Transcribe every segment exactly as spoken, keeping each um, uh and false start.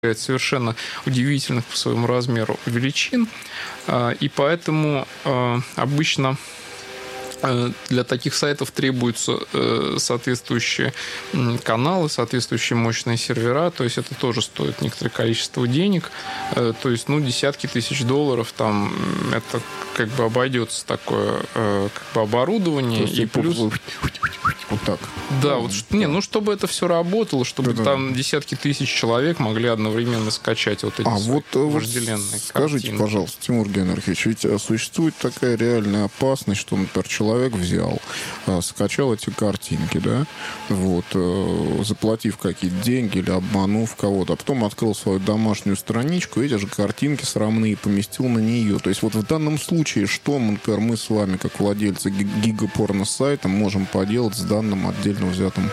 совершенно удивительных по своему размеру величин, и поэтому обычно для таких сайтов требуются соответствующие каналы, соответствующие мощные сервера, то есть это тоже стоит некоторое количество денег, то есть, ну, десятки тысяч долларов, там, это как бы обойдется такое как бы оборудование, и плюс... Вот так. Да, вот, не, ну, чтобы это все работало, чтобы да, там да. десятки тысяч человек могли одновременно скачать вот эти а вот, вожделенные вот скажите, картинки. Пожалуйста, Тимур Генрихович, ведь существует такая реальная опасность, что, например, человек взял, скачал эти картинки, да, вот, заплатив какие-то деньги или обманув кого-то, а потом открыл свою домашнюю страничку, эти же картинки срамные поместил на нее. То есть вот в данном случае, что, например, мы с вами, как владельцы гигапорно-сайта, можем поделать с данным отдельно взятым?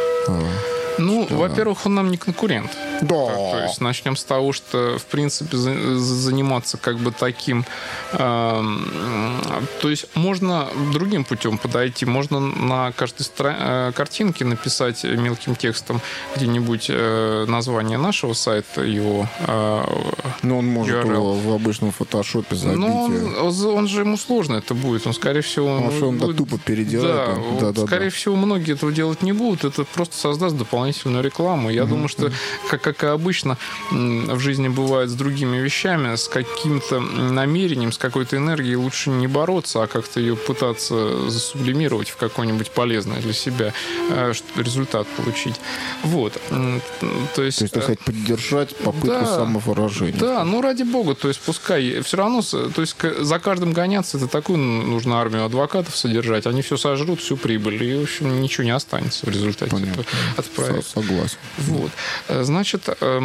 Ну, да. во-первых, он нам не конкурент. Да. То есть начнем с того, что, в принципе, за, заниматься как бы таким... Э, то есть можно другим путем подойти. Можно на каждой стра- э, картинке написать мелким текстом где-нибудь э, название нашего сайта, его э, Но он может ю ар эл. в обычном фотошопе забить. Но он, он же ему сложно это будет. Он, скорее всего... Он, он, он будет... да, тупо переделает. Да, он. вот, да, да, скорее да. всего, многие этого делать не будут. Это просто создаст дополнительную рекламу. Я mm-hmm. думаю, что, как, как и обычно в жизни бывает с другими вещами, с каким-то намерением, с какой-то энергией лучше не бороться, а как-то ее пытаться засублимировать в какое-нибудь полезное для себя результат получить. Вот. То есть, то есть, так сказать, поддержать попытку да, самовыражения. Да, ну ради бога, то есть пускай. Все равно, то есть за каждым гоняться, это такую нужно армию адвокатов содержать. Они все сожрут, всю прибыль, и, в общем, ничего не останется в результате Понятно. от проекта. Согласен. Вот. Значит, э,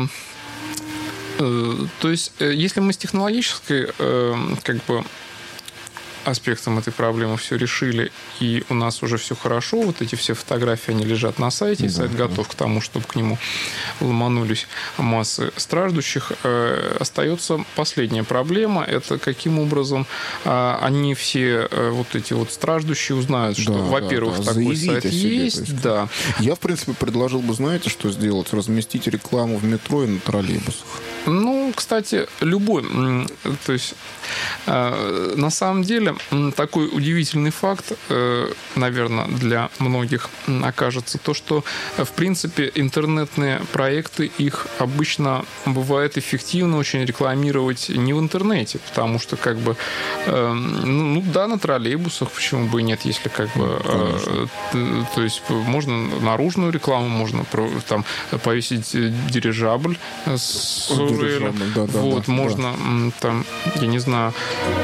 э, то есть, э, если мы с технологической, э, как бы, аспектом этой проблемы все решили, и у нас уже все хорошо, вот эти все фотографии, они лежат на сайте, и да, сайт да. готов к тому, чтобы к нему ломанулись массы страждущих. Э, остается последняя проблема, это каким образом э, они все э, вот эти вот страждущие узнают, что, да, во-первых, да, да. такой Заявите сайт себе, есть. есть. Да. Я, в принципе, предложил бы, знаете, что сделать? Разместить рекламу в метро и на троллейбусах. Ну, кстати, любой. То есть, э, на самом деле, такой удивительный факт, э, наверное, для многих окажется то, что, в принципе, интернетные проекты, их обычно бывает эффективно очень рекламировать не в интернете, потому что, как бы, э, ну, да, на троллейбусах, почему бы и нет, если, как бы, э, то есть, можно наружную рекламу, можно там повесить дирижабль с Да, да, вот, да, можно да. там, я не знаю,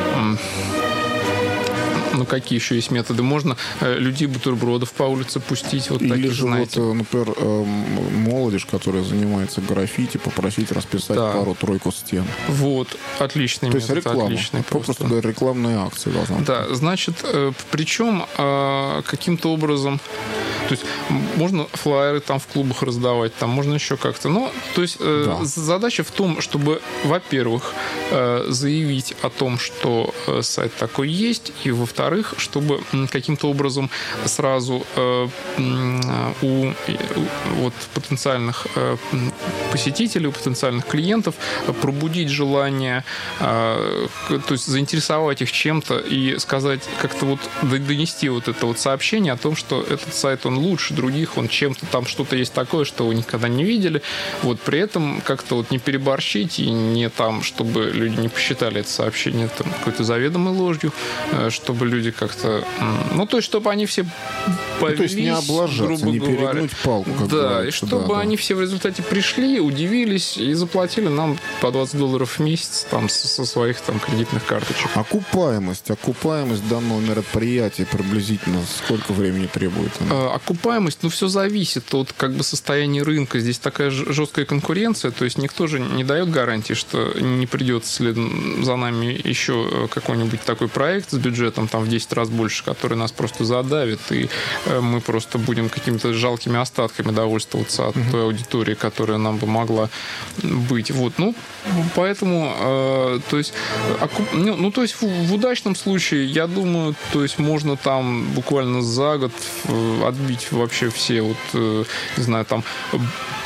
ну, какие еще есть методы? Можно э, людей бутербродов по улице пустить. Вот Или таких, же, знаете. вот, например, э, молодежь, которая занимается граффити, попросить расписать да. пару-тройку стен. Вот, отличный То метод. есть реклама. Отличный, просто, просто говоря, рекламная акция должна быть. Да, значит, э, причем э, каким-то образом, то есть можно флаеры там в клубах раздавать, там можно еще как-то. Но, то есть э, да. задача в том, чтобы, во-первых, э, заявить о том, что э, сайт такой есть, и, во-вторых, чтобы каким-то образом сразу э, у, у вот, потенциальных э, посетителей, у потенциальных клиентов пробудить желание, э, то есть заинтересовать их чем-то и сказать, как-то вот донести вот это вот сообщение о том, что этот сайт, он лучше других, он чем-то там что-то есть такое, что вы никогда не видели. Вот при этом как-то вот не переборщить и не там, чтобы люди не посчитали это сообщение там какой-то заведомой ложью, э, чтобы люди как-то... Ну, то есть, чтобы они все повелись, ну, то есть не облажаться, грубо не говоря. перегнуть палку. Как да, говорится, и чтобы да, они да. все в результате пришли, удивились и заплатили нам по двадцать долларов в месяц там, со, со своих там, кредитных карточек. Окупаемость. Окупаемость данного мероприятия приблизительно сколько времени требует? А, окупаемость, ну, все зависит от как бы состояния рынка. Здесь такая жесткая конкуренция, то есть никто же не дает гарантии, что не придет следом за нами еще какой-нибудь такой проект с бюджетом там в десять раз больше, который нас просто задавит, и мы просто будем какими-то жалкими остатками довольствоваться от той аудитории, которая нам бы могла быть. Вот, ну, поэтому, э, то есть, окуп... ну, ну, то есть, в, в удачном случае, я думаю, то есть, можно там буквально за год отбить вообще все, вот, э, не знаю, там,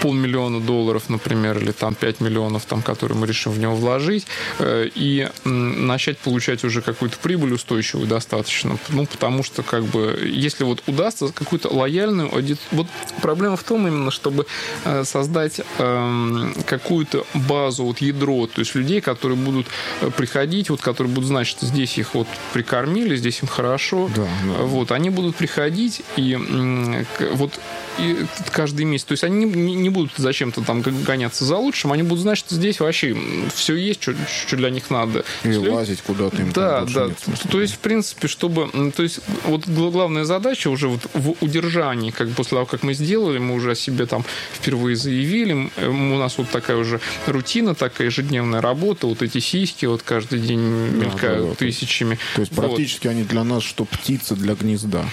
полмиллиона долларов, например, или там пять миллионов, там, которые мы решим в него вложить, и начать получать уже какую-то прибыль устойчивую достаточно. Ну, потому что, как бы, если вот удастся какую-то лояльную аудиторию... Вот проблема в том именно, чтобы создать какую-то базу, вот ядро, то есть людей, которые будут приходить, вот, которые будут знать, что здесь их вот прикормили, здесь им хорошо. Да, да. Вот, они будут приходить и вот и каждый месяц. То есть они не, не будут зачем-то там гоняться за лучшим, они будут знать, что здесь вообще все есть, что, что для них надо. И если лазить куда-то им да, там да. Нет смысла. То есть, в принципе, чтобы... То есть, вот главная задача уже вот в удержании, как после того, как мы сделали, мы уже о себе там впервые заявили, у нас вот такая уже рутина, такая ежедневная работа, вот эти сиськи вот каждый день мелькают да, да, тысячами. То есть, вот. Практически они для нас, что птица для гнезда.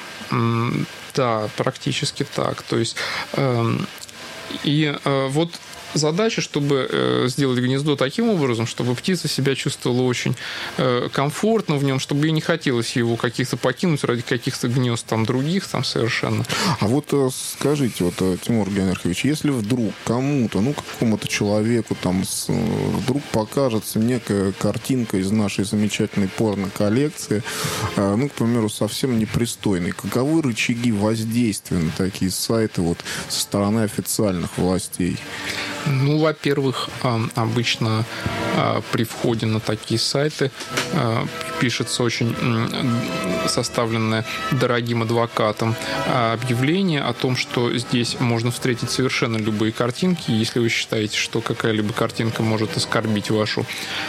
Да, практически так. То есть, э, и э, вот задача, чтобы э, сделать гнездо таким образом, чтобы птица себя чувствовала очень э, комфортно в нем, чтобы ей не хотелось его каких-то покинуть ради каких-то гнезд там других там совершенно. А вот э, скажите, вот, э, Тимур Генрихович, если вдруг кому-то, ну, какому-то человеку там с, э, вдруг покажется некая картинка из нашей замечательной порно-коллекции, э, ну, к примеру, совсем непристойной, каковы рычаги воздействия на такие сайты вот со стороны официальных властей? Ну, во-первых, обычно при входе на такие сайты пишется очень составленное дорогим адвокатом объявление о том, что здесь можно встретить совершенно любые картинки. Если вы считаете, что какая-либо картинка может оскорбить вашу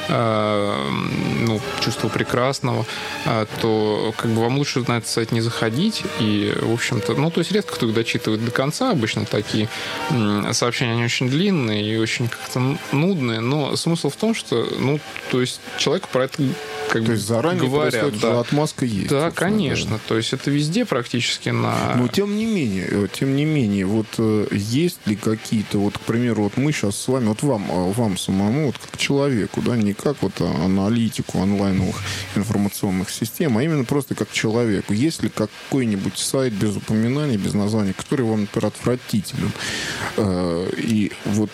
ну, чувство прекрасного, то как бы вам лучше на этот сайт не заходить. И, в общем-то, ну, то есть редко кто их дочитывает до конца. Обычно такие сообщения, они очень длинные и очень как-то нудные, но смысл в том, что, ну, то есть человек про это как то есть заранее говорят, да. отмазка есть. Да, конечно. Да. То есть это везде практически на... Но тем не менее, тем не менее, вот есть ли какие-то, вот, к примеру, вот мы сейчас с вами, вот вам, вам самому, вот как человеку, да, не как вот аналитику онлайновых информационных систем, а именно просто как человеку. Есть ли какой-нибудь сайт без упоминаний, без названия, который вам, например, отвратителен? И вот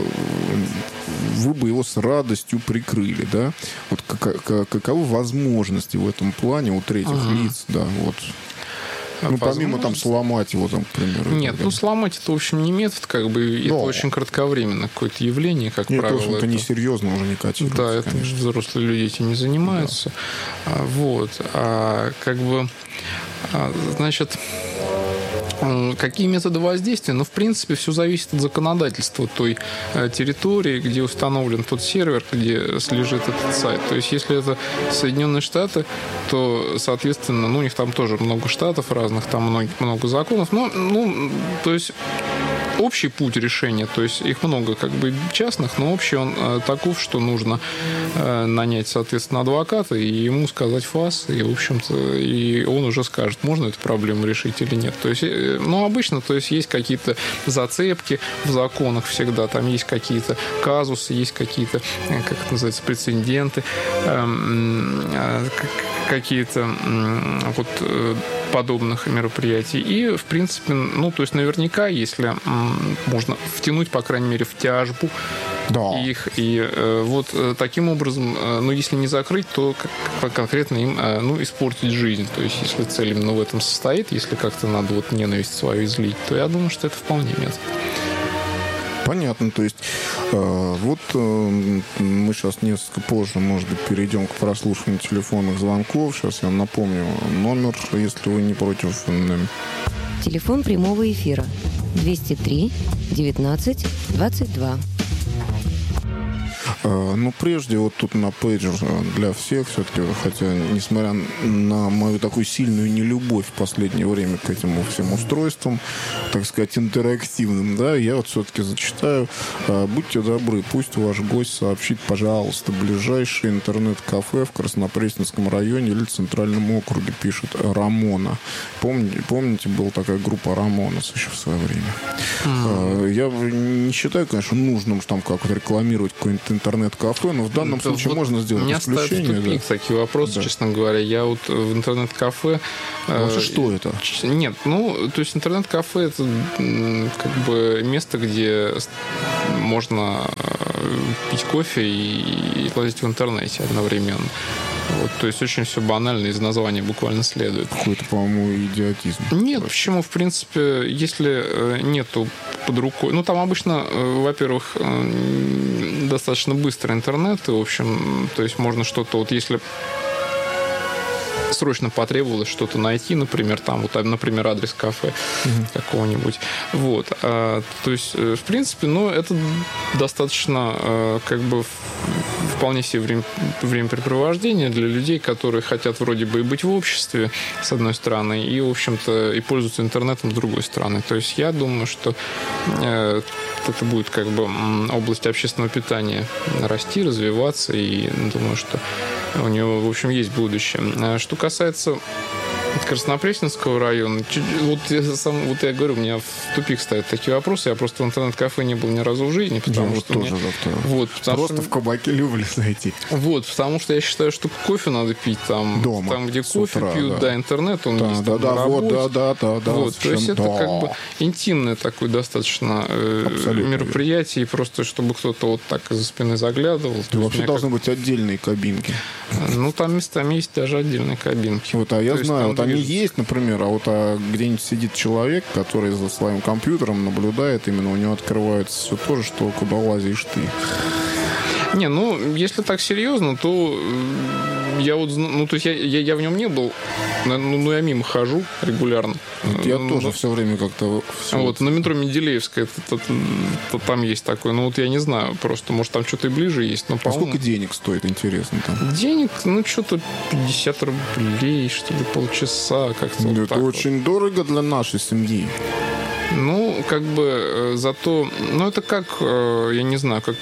вы бы его с радостью прикрыли, да? Вот как, как, каковы возможности в этом плане у третьих ага. лиц, да, вот. Ну, помимо там сломать его, там, к примеру. Нет, ну сломать это, в общем, не метод, как бы, это Но... очень кратковременное какое-то явление, как Нет, правило. Это, это несерьезно уже не котируется, да, это конечно. Взрослые люди этим не занимаются. Да. Вот. А, как бы, а, значит... Какие методы воздействия? Ну, в принципе, все зависит от законодательства той э, территории, где установлен тот сервер, где лежит этот сайт. То есть, если это Соединенные Штаты, то, соответственно, ну, у них там тоже много штатов разных, там много, много законов. Но, ну, то есть... Общий путь решения, то есть их много как бы частных, но общий он э, таков, что нужно э, нанять, соответственно, адвоката и ему сказать фас, и, в общем-то, и он уже скажет, можно эту проблему решить или нет. То есть, э, ну, обычно, то есть есть какие-то зацепки в законах всегда, там есть какие-то казусы, есть какие-то, как это называется, прецеденты, э, э, какие-то э, вот э, подобных мероприятий. И, в принципе, ну, то есть наверняка, если можно втянуть, по крайней мере, в тяжбу да. их. И э, вот э, таким образом, э, ну, если не закрыть, то как, конкретно им, э, ну, испортить жизнь. То есть, если цель именно в этом состоит, если как-то надо вот ненависть свою излить, то я думаю, что это вполне метод. Понятно, то есть э, вот э, мы сейчас несколько позже, может быть, перейдем к прослушиванию телефонных звонков. Сейчас я напомню номер, если вы не против. Телефон прямого эфира двести три девятнадцать двадцать два. Ну, прежде вот тут на пейджер для всех все-таки, хотя, несмотря на мою такую сильную нелюбовь в последнее время к этим всем устройствам, так сказать, интерактивным, да, я вот все-таки зачитаю. Будьте добры, пусть ваш гость сообщит, пожалуйста, ближайшее интернет-кафе в Краснопресненском районе или Центральном округе, пишет Рамона. Помните, помните, была такая группа Рамонас еще в свое время. Mm-hmm. Я не считаю, конечно, нужным там как-то рекламировать какой-нибудь интернет интернет-кафе, но в данном это случае вот можно сделать меня исключение. Меня ставят в тупик да. такие вопросы, да. честно говоря. Я вот в интернет-кафе... Вообще, э, что это? Нет, ну, то есть интернет-кафе это как бы место, где можно пить кофе и лазить в интернете одновременно. Вот, то есть очень все банально, из названия буквально следует. Какой-то, по-моему, идиотизм. Нет, почему? В принципе, если нету под рукой... Ну, там обычно, во-первых, достаточно быстрый интернет, и, в общем, то есть можно что-то... Вот если срочно потребовалось что-то найти, например, там, вот, например, адрес кафе mm-hmm. какого-нибудь. Вот. А, то есть, в принципе, ну, это достаточно, как бы, вполне себе время, времяпрепровождение для людей, которые хотят вроде бы и быть в обществе, с одной стороны, и, в общем-то, и пользуются интернетом, с другой стороны. То есть, я думаю, что э, это будет, как бы, область общественного питания расти, развиваться, и думаю, что у него, в общем, есть будущее. Что касается Краснопресненского района, вот я, сам, вот я говорю, у меня в тупик ставят такие вопросы. Я просто в интернет-кафе не был ни разу в жизни, потому я что вот тоже мне... вот, просто что... в кабаке люблю зайти. Вот, потому что я считаю, что кофе надо пить там, дома, там где кофе утра, пьют, да. да, интернет, он да, есть да, там да, на работе. Вот, да, да, да, вот, то есть да. это как бы интимное такое достаточно э, мероприятие, и просто чтобы кто-то вот так из-за спины заглядывал. Вообще должны как... быть отдельные кабинки. Ну, там местами есть даже отдельные кабинки. Вот, а я то знаю, вот они движется. есть, например, а вот а где-нибудь сидит человек, который за своим компьютером наблюдает, именно у него открывается все то же, что куда лазишь ты. Не, ну, если так серьезно, то я вот, ну, то есть я, я, я в нем не был, ну, ну, я мимо хожу регулярно. Вот я ну, тоже ну, все время как-то... Все вот, на метро Менделеевская, это, это, это, там есть такое, ну, вот я не знаю, просто, может, там что-то и ближе есть, но, а сколько денег стоит, интересно, там? Денег, ну, что-то пятьдесят рублей, что ли, полчаса, как-то ну, вот это так очень вот. Дорого для нашей семьи. Ну, как бы, зато, ну, это как, я не знаю, как...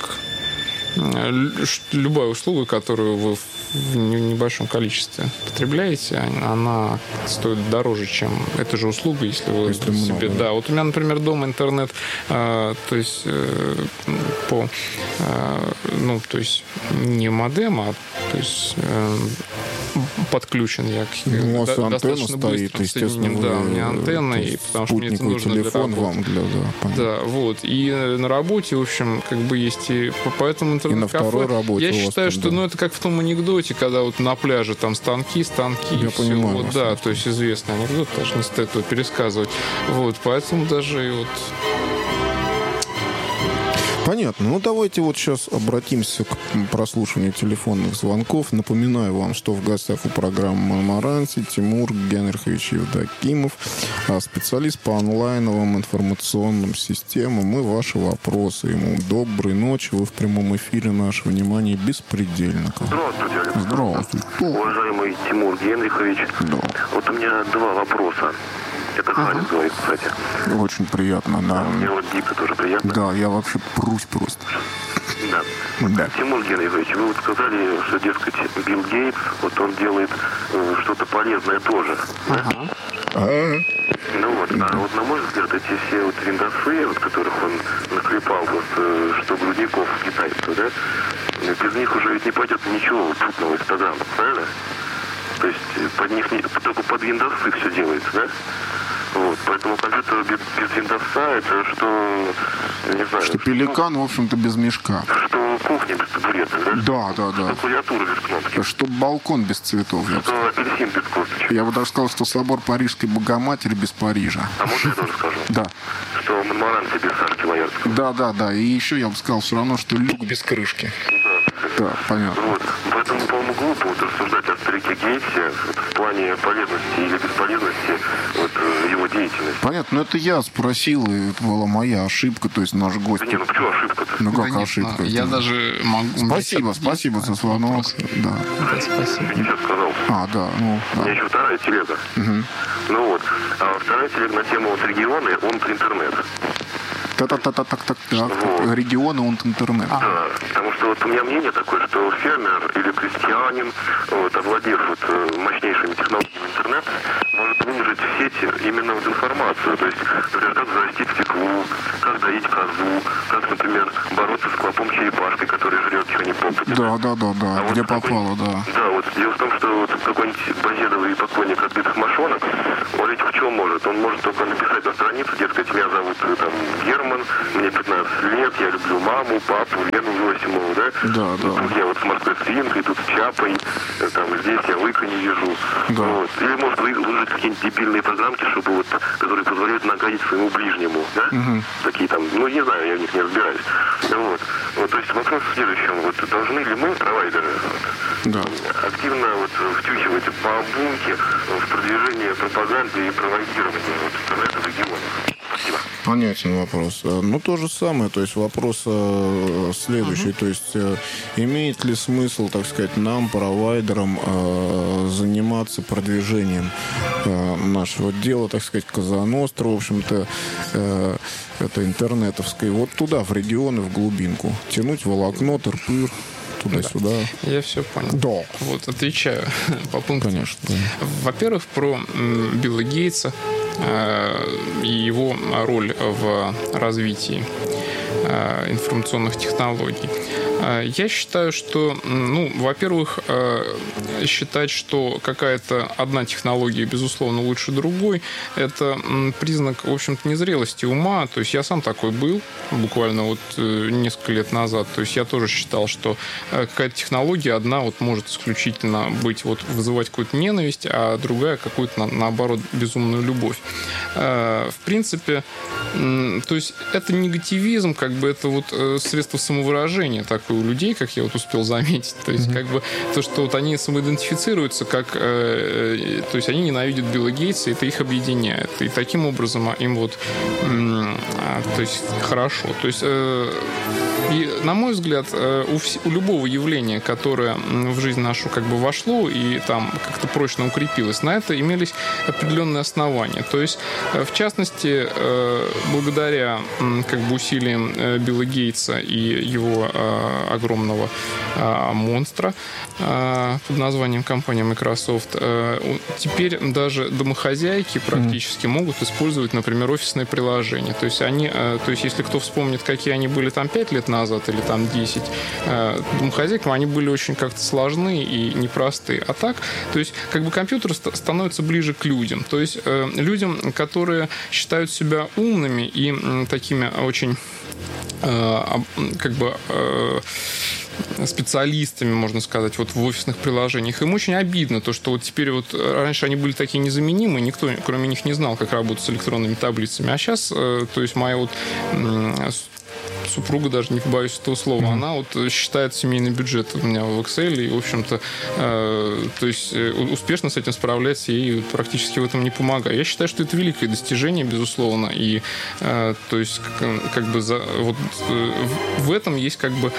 любая услуга, которую вы в небольшом количестве потребляете, она стоит дороже, чем эта же услуга, если вы если себе... много. Да, вот у меня, например, дома интернет, э, то есть э, по... Э, ну, то есть не модем, а то есть э, подключен я к ну, у вас до, антенна стоит, естественно. Да, у меня антенна, и потому что мне это нужно телефон для вам для... Да, да, вот. И на работе, в общем, как бы есть и... Поэтому интернет-кафе... Я считаю, что, ну, это как в том анекдоте, когда вот на пляже там станки, станки, я и все. Понимаю, вот, да, то есть известный анекдот, даже не стоит его пересказывать. Вот, поэтому даже и вот... Понятно. Ну, давайте вот сейчас обратимся к прослушиванию телефонных звонков. Напоминаю вам, что в гостях у программы «Моноранси» Тимур Генрихович Евдокимов, специалист по онлайновым информационным системам, и ваши вопросы ему. Доброй ночи. Вы в прямом эфире. Наше внимание беспредельно. Здравствуйте, Александр. Здравствуйте. Уважаемый Тимур Генрихович. Да. Вот у меня два вопроса. Это Харис uh-huh. говорит, кстати. Очень приятно, да. Мне вот дико тоже приятно. Да, я вообще прусь просто. Да. да. Тимур Генрихович, вы вот сказали, что, дескать, Билл Гейтс, вот он делает э, что-то полезное тоже. Uh-huh. Да? Uh-huh. Ну вот, uh-huh. а вот на мой взгляд, эти все вот виндосы, вот, которых он наклепал, вот, э, что грудников китайцев, да, без них уже ведь не пойдет ничего путного Инстаграма, правильно? То есть под них не, только под виндосы все делается, да? Вот, поэтому компьютер без, без виндоса, это что, не знаю... Что пеликан, в общем-то, без мешка. Что кухня без табурета, да? Да, да, да. Что клавиатура без кнопки. Что балкон без цветов. Что апельсин без косточки. Я бы даже сказал, что собор Парижской Богоматери без Парижа. А можно я тоже скажу? Да. Что Монмаранси без Сашки Лоярского. Да, да, да. И еще я бы сказал все равно, что люк без крышки. Да, понятно. Вот. Поэтому, по-моему, глупо вот рассуждать о старике Гейтсе вот, в плане полезности или бесполезности вот, его деятельности. Понятно, но это я спросил, и это была моя ошибка, то есть наш гость... Да не, ну почему ошибка-то? Ну как да ошибка? Нет, я даже могу... Спасибо, спасибо за звонок. Да. Да, спасибо. Я не все сказал. А, да, ну... У меня да. еще вторая телега. Угу. Ну вот. А вторая телега на тему вот регионы, он про интернет. Так-так-так-так-так. Вот. Регионы, он интернет. А. Да, потому что вот у меня мнение такое, что фермер или крестьянин, вот, овладев вот, мощнейшими технологиями интернета, может выложить в сети именно вот информацию. То есть, например, как зарастить свеклу, как доить козу, как, например, бороться с клопом черепашкой, который жрет что-нибудь. Да, да, да, да, а где вот попало, такой, да. Да, вот дело в том, что вот какой-нибудь базедовый поклонник отбитых мошонок, он ведь в чем может? Он может только написать на страницу, дескать, меня зовут там Герман, мне пятнадцать лет, я люблю маму, папу, Лену Зосимову, да? Да, да. Тут я вот с морской свинкой, тут с чапой, там здесь я лыка не вижу. Да. Вот. Или может выложить какие-нибудь дебильные программки, чтобы вот, которые позволяют нагадить своему ближнему, да? Угу. Такие там, ну не знаю, я в них не разбираюсь. Вот. Вот, то есть вопрос в следующем, вот должны ли мы, провайдеры, да. активно вот втюхивать по бунке в продвижение пропаганды и проводирования вот интернета в регионах? Спасибо. Понятен вопрос. Ну, то же самое, то есть вопрос э, следующий, uh-huh. то есть э, имеет ли смысл, так сказать, нам, провайдерам, э, заниматься продвижением э, нашего дела, так сказать, Коза Ностра, в общем-то, э, это интернетовское, вот туда, в регионы, в глубинку, тянуть волокно, тырпыр, туда-сюда. Да. Я все понял. Да. Вот, отвечаю по пунктам. Конечно. Да. Во-первых, про Билла Гейтса э, и его роль в развитии э, информационных технологий. Я считаю, что, ну, во-первых, считать, что какая-то одна технология, безусловно, лучше другой, это признак, в общем-то, незрелости ума. То есть я сам такой был буквально вот несколько лет назад. То есть я тоже считал, что какая-то технология одна вот может исключительно быть, вот, вызывать какую-то ненависть, а другая какую-то, наоборот, безумную любовь. В принципе, то есть это негативизм, как бы это вот средство самовыражения такое у людей, как я вот успел заметить. То есть, mm-hmm. как бы то, что вот они самоидентифицируются, как, э, то есть они ненавидят Билла Гейтса, и это их объединяет. И таким образом им вот, э, то есть хорошо. То есть э, и, на мой взгляд, у, вс- у любого явления, которое в жизнь нашу как бы вошло и там как-то прочно укрепилось, на это имелись определенные основания. То есть, в частности, благодаря как бы усилиям Билла Гейтса и его огромного монстра под названием компания Microsoft, теперь даже домохозяйки практически mm. могут использовать, например, офисные приложения. То есть они, то есть если кто вспомнит, какие они были там пять лет назад или там десять, домохозяйкам они были очень как-то сложны и непростые. А так, то есть как бы компьютер ст- становится ближе к людям. То есть э, людям, которые считают себя умными и э, такими очень э, как бы э, специалистами, можно сказать, вот в офисных приложениях. Им очень обидно то, что вот теперь вот раньше они были такие незаменимые, никто, кроме них, не знал, как работать с электронными таблицами. А сейчас, э, то есть моя вот э, супруга, даже не побоюсь этого слова, mm-hmm. она вот считает семейный бюджет у меня в Excel, и, в общем-то, э, то есть э, успешно с этим справляется, и практически в этом не помогаю. Я считаю, что это великое достижение, безусловно, и э, то есть как, как бы за, вот, э, в этом есть как бы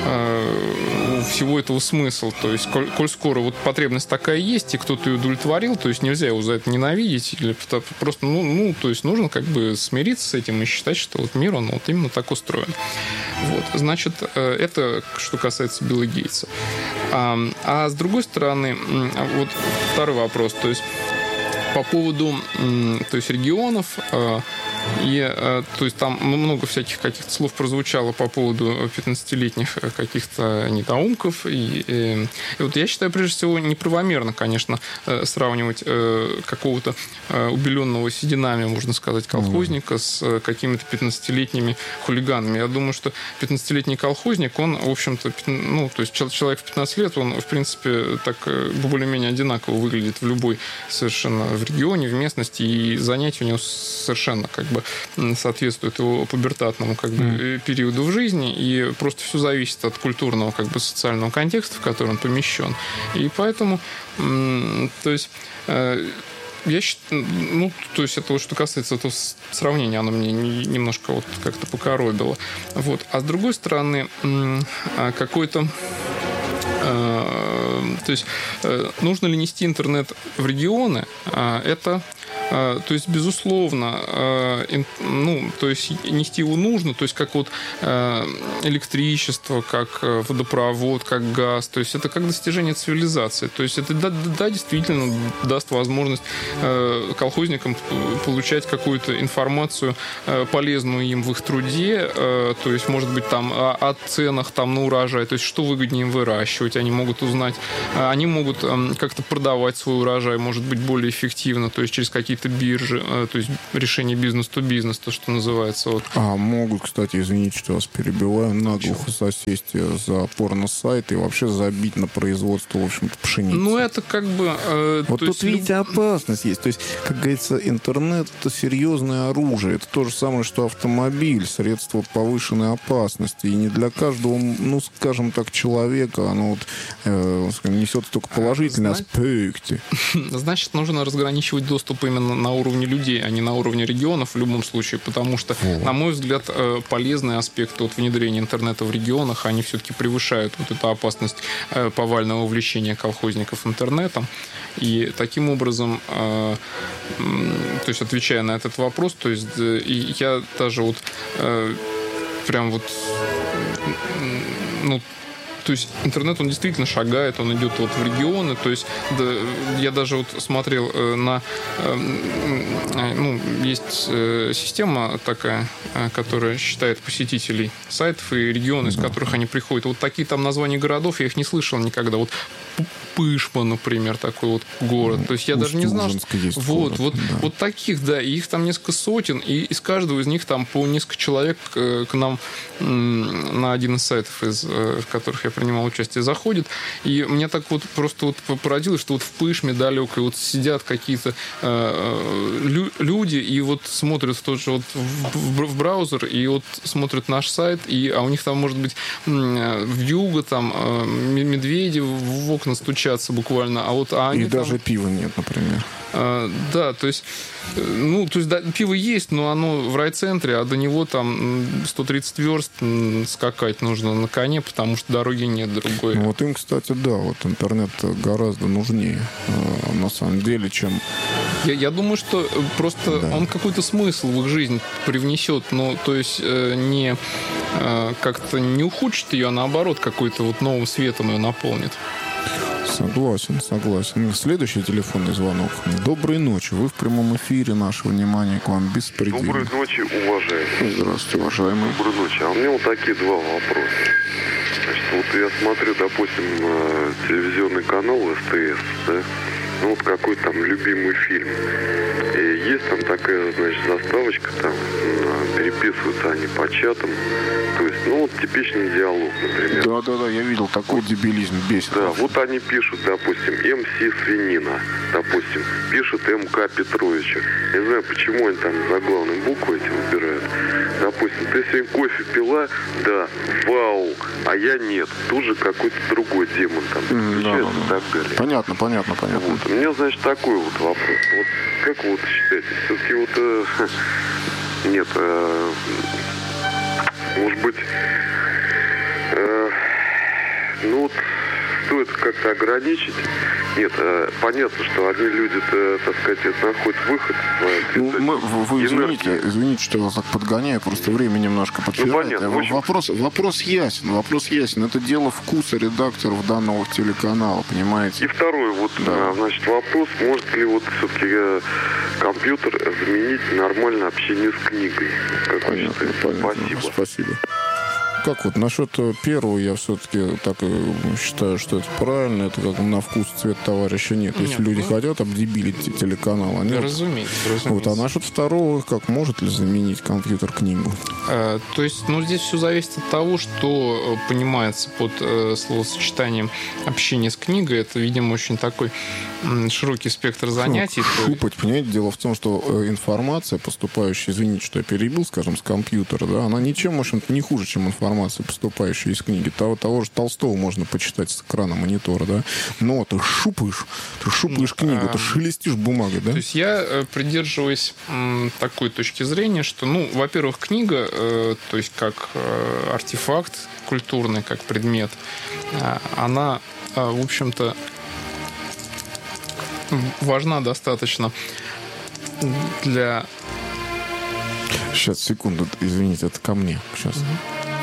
э, у всего этого смысл. То есть, коль, коль скоро вот потребность такая есть, и кто-то ее удовлетворил, то есть нельзя его за это ненавидеть, или просто, ну, ну, то есть нужно как бы смириться с этим и считать, что вот мир, он вот именно так устроен. Вот, значит, это что касается Билла Гейтса. А, а с другой стороны, вот второй вопрос, то есть по поводу, то есть регионов. И, то есть, там много всяких каких-то слов прозвучало по поводу пятнадцатилетних каких-то недоумков. И, и, и вот я считаю, прежде всего, неправомерно, конечно, сравнивать какого-то убеленного сединами, можно сказать, колхозника с какими-то пятнадцатилетними хулиганами. Я думаю, что пятнадцатилетний колхозник, он, в общем-то, ну, то есть человек в пятнадцать лет, он, в принципе, так более-менее одинаково выглядит в любой совершенно в регионе, в местности, и занятия у него совершенно как бы соответствует его пубертатному как бы mm. периоду в жизни, и просто все зависит от культурного как бы социального контекста, в который он помещен. И поэтому, то есть я считаю, ну, то есть это вот что касается этого сравнения, оно мне немножко вот как-то покоробило. Вот. А с другой стороны, какой-то то есть нужно ли нести интернет в регионы, это то есть, безусловно, ну, то есть, нести его нужно, то есть, как вот электричество, как водопровод, как газ, то есть, это как достижение цивилизации. То есть, это, да, да действительно даст возможность колхозникам получать какую-то информацию полезную им в их труде, то есть, может быть, там, о, о ценах там, на урожай, то есть, что выгоднее им выращивать, они могут узнать, они могут как-то продавать свой урожай, может быть, более эффективно, то есть, через какие-то биржи, то есть, решение бизнес-то-бизнес, то, что называется. Вот. А могут, кстати, извините, что вас перебиваю, наглухо засесть за порно-сайт и вообще забить на производство, в общем-то, пшеницы. Ну, это как бы... Э, вот тут, есть, видите, люб... опасность есть. То есть, как говорится, интернет — это серьезное оружие. Это то же самое, что автомобиль, средство повышенной опасности. И не для каждого, ну, скажем так, человека оно вот, э, несет только положительные Знаете, аспекты. Значит, нужно разграничивать доступ именно на уровне людей, а не на уровне регионов в любом случае, потому что, О. на мой взгляд, полезные аспекты от внедрения интернета в регионах, они все-таки превышают вот эту опасность повального увлечения колхозников интернетом. И таким образом, то есть, отвечая на этот вопрос, то есть, я даже вот прям вот, ну, то есть интернет, он действительно шагает, он идет вот в регионы. То есть да, я даже вот смотрел э, на... Э, э, ну, есть э, система такая, э, которая считает посетителей сайтов и регионы, из которых они приходят. Вот такие там названия городов, я их не слышал никогда. Вот Пышма, например, такой вот город. То есть я даже не знал, что... Вот, вот, да. вот таких, да, и их там несколько сотен, и из каждого из них там по несколько человек к нам на один из сайтов, из, в которых я принимал участие, заходит. И мне так вот просто вот породилось, что вот в Пышме далекой вот сидят какие-то э, люди и вот смотрят в тот же вот в, в браузер, и вот смотрят наш сайт, и, а у них там, может быть, вьюга, там, медведи в окна стучат буквально, а вот а они и там... даже пива нет, например. А, да, то есть, ну, то есть да, пиво есть, но оно в райцентре, а до него там сто тридцать верст скакать нужно на коне, потому что дороги нет другой. Ну, вот им, кстати, да, вот интернет гораздо нужнее на самом деле, чем... Я, я думаю, что просто да. он какой-то смысл в их жизнь привнесет, но то есть не как-то не ухудшит ее, а наоборот какой-то вот новым светом ее наполнит. Согласен, согласен. Следующий телефонный звонок. Доброй ночи. Вы в прямом эфире. Наше внимание к вам беспредельно. Доброй ночи, уважаемые. Здравствуйте, уважаемые. Доброй ночи. А у меня вот такие два вопроса. Значит, вот я смотрю, допустим, телевизионный канал СТС, да? Ну, вот какой там любимый фильм. И есть там такая, значит, заставочка, там переписываются они по чатам. То есть, ну, вот типичный диалог, например. Да-да-да, я видел, такой дебилизм бесит. Да, вот они пишут, допустим, эм си Свинина, допустим, пишет эм ка Петровича. Не знаю, почему они там заглавные буквы эти выбирают. Допустим, ты сегодня кофе пила? Да. Вау. А я нет. Тут же какой-то другой демон там включается и так далее. Понятно, понятно, понятно. Вот. У меня, значит, такой вот вопрос. Вот как вы вот считаете? Все-таки вот... Э, нет, э, может быть... Э, ну вот... Стоит как-то ограничить. Нет, э, понятно, что одни люди-то, так сказать, находят выход в ну, мы, вы, вы извините, извините, что я вас так подгоняю, просто время немножко подпирает. Ну, понятно, общем... вопрос, вопрос ясен, вопрос ясен. Это дело вкуса редакторов данного телеканала, понимаете? И второй вот, да. значит, вопрос, может ли вот все-таки компьютер заменить нормальное общение с книгой? Как понятно, понятно. Спасибо. Спасибо. Как вот насчет первого, я все-таки так считаю, что это правильно. Это как на вкус цвет товарища нет. Если нет, люди ну... хотят обдебилить телеканал, они... Разумеется, разумеется. Вот, а насчет второго, как может ли заменить компьютер книгу? А, то есть, ну, здесь все зависит от того, что понимается под э, словосочетанием общение с книгой. Это, видимо, очень такой м, широкий спектр занятий. Шупать, понимаете? Дело в том, что информация, поступающая, извините, что я перебил, скажем, с компьютера, да, она ничем, в общем-то, не хуже, чем информация, поступающая из книги. Того, того же Толстого можно почитать с экрана монитора, да? Но ты шупаешь, ты шупаешь ну, книгу, а... ты шелестишь бумагой, да? То есть я придерживаюсь м, такой точки зрения, что, ну, во-первых, книга, э, то есть как э, артефакт культурный, как предмет, э, она, э, в общем-то, важна достаточно для... Сейчас, секунду, извините, это ко мне. Сейчас. Угу.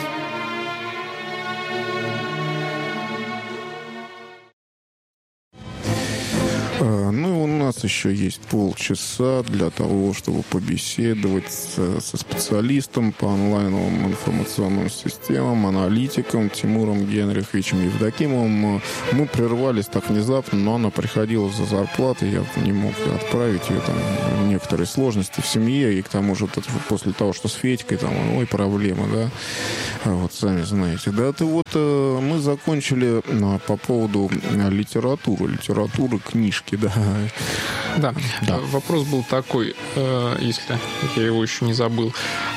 Ну, у нас еще есть полчаса для того, чтобы побеседовать со, со специалистом по онлайновым информационным системам, аналитиком Тимуром Генриховичем Евдокимовым. Мы прервались так внезапно, но она приходила за зарплатой, я не мог отправить ее, там некоторые сложности в семье, и к тому же вот после того, что с Федькой, там, ой, проблемы, да, вот сами знаете. Да, это вот мы закончили по поводу литературы, литературы, книжки, да. Да. да, вопрос был такой, если я его еще не забыл,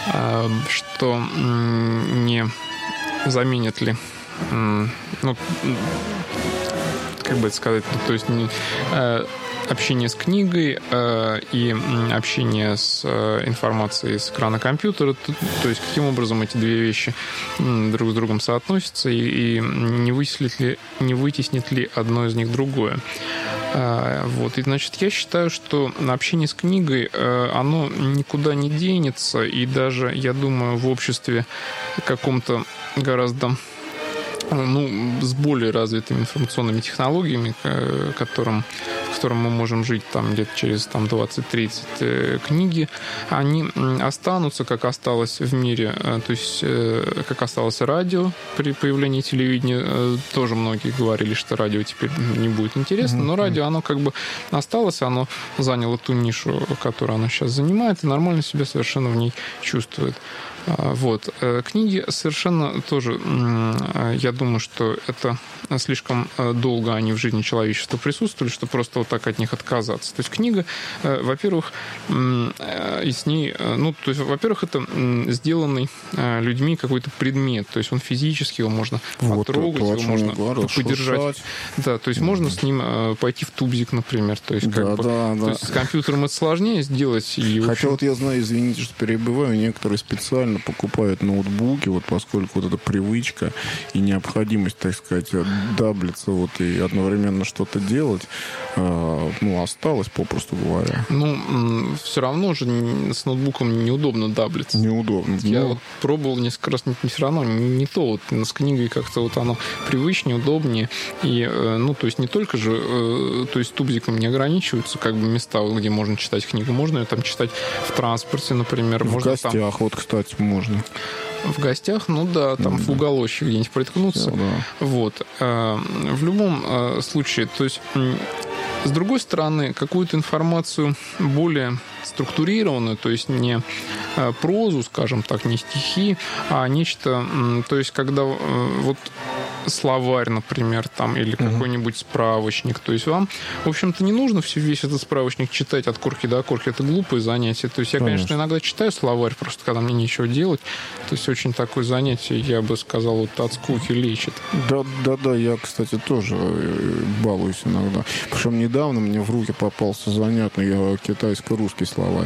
что не заменит ли, ну, как бы это сказать, то есть не, общение с книгой э, и общение с э, информацией с экрана компьютера, то, то есть каким образом эти две вещи э, друг с другом соотносятся и, и не вытеснит ли, не вытеснит ли одно из них другое. Э, вот. И, значит, я считаю, что общение с книгой, э, оно никуда не денется, и даже, я думаю, в обществе каком-то гораздо ну, с более развитыми информационными технологиями, которым, в котором мы можем жить там где-то через там, двадцать-тридцать книги, они останутся, как осталось в мире, то есть как осталось радио при появлении телевидения. Тоже многие говорили, что радио теперь не будет интересно, но радио, оно как бы осталось, оно заняло ту нишу, которую оно сейчас занимает, и нормально себя совершенно в ней чувствует. Вот. Книги совершенно тоже, я думаю, что это слишком долго они в жизни человечества присутствовали, что просто вот так от них отказаться. То есть книга, во-первых, и с ней, ну, то есть, во-первых, это сделанный людьми какой-то предмет, то есть он физически, его можно вот, потрогать, его можно говорю, подержать. Шуршать. Да, то есть mm-hmm. можно с ним пойти в тубзик, например. То есть, как да, бы, да, то да. есть с компьютером это сложнее сделать. И, Хотя общем... вот я знаю, извините, что перебиваю, некоторые специально покупают ноутбуки, вот поскольку вот эта привычка и необходимость, так сказать, даблиться вот и одновременно что-то делать, э, ну, осталось, попросту говоря. Ну, все равно же с ноутбуком неудобно даблиться. Неудобно. Я ну... вот пробовал несколько раз, не, не все равно, не, не то. Вот с книгой как-то вот оно привычнее, удобнее. И, э, ну, то есть не только же, э, то есть тубзиком не ограничиваются как бы места, где можно читать книгу. Можно ее там читать в транспорте, например. В можно гостях, там... вот, кстати, можно. В гостях, ну да, там mm-hmm. в уголочек где-нибудь приткнуться. Yeah, да. Вот. В любом случае, то есть, с другой стороны, какую-то информацию более структурированную, то есть не прозу, скажем так, не стихи, а нечто, то есть когда вот словарь, например, там, или uh-huh. какой-нибудь справочник. То есть вам, в общем-то, не нужно все, весь этот справочник читать от корки до корки. Это глупое занятие. То есть я, конечно, конечно иногда читаю словарь, просто когда мне нечего делать. То есть очень такое занятие, я бы сказал, вот от скуки лечит. Да-да-да, я, кстати, тоже балуюсь иногда. Причем недавно мне в руки попался занятный китайско-русский словарь.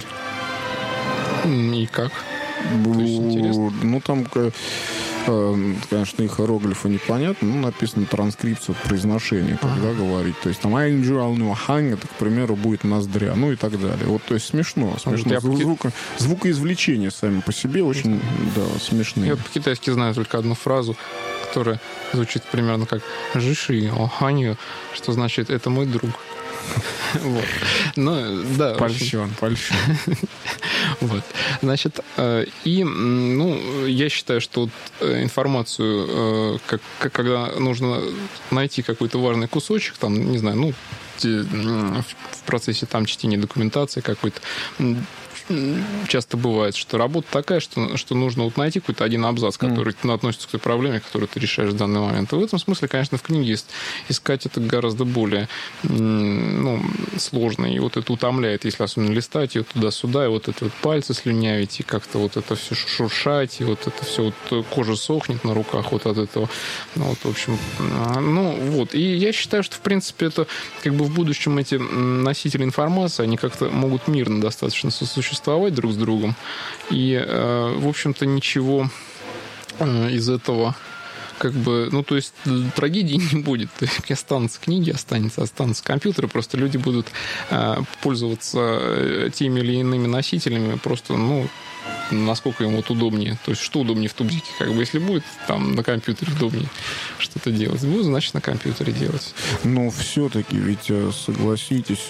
И как? То есть интересно? Ну, там... Конечно, их иероглифы непонятно, но написано транскрипция произношения, когда ага. говорить. То есть там это, к примеру, будет ноздря, ну и так далее. Вот, то есть смешно. смешно. Я Звук, по... Звукоизвлечения сами по себе очень да, смешные. Я по-китайски знаю только одну фразу, которая звучит примерно как «жиши оханью», что значит «это мой друг». Вот. Ну, да, польщен, польщен. Вот. Значит, и, ну, я считаю, что вот информацию, как, когда нужно найти какой-то важный кусочек, там, не знаю, ну, в процессе там чтения документации какой-то, часто бывает, что работа такая, что, что нужно вот найти какой-то один абзац, который mm. относится к той проблеме, которую ты решаешь в данный момент. И в этом смысле, конечно, в книге искать это гораздо более ну, сложно. И вот это утомляет, если особенно листать ее туда-сюда, и вот это вот пальцы слюнявить, и как-то вот это все шуршать, и вот это все, вот кожа сохнет на руках вот от этого. Ну, вот, в общем, ну, вот. И я считаю, что, в принципе, это как бы в будущем эти носители информации, они как-то могут мирно достаточно сосуществовать друг с другом. И, в общем-то, ничего из этого как бы, ну, то есть трагедии не будет. Останутся книги, останется, останутся компьютеры, просто люди будут э, пользоваться теми или иными носителями просто, ну, насколько ему вот удобнее. То есть, что удобнее в тубзике. Как бы, если будет там на компьютере удобнее что-то делать, будет, значит, на компьютере делать. Но все-таки, ведь согласитесь,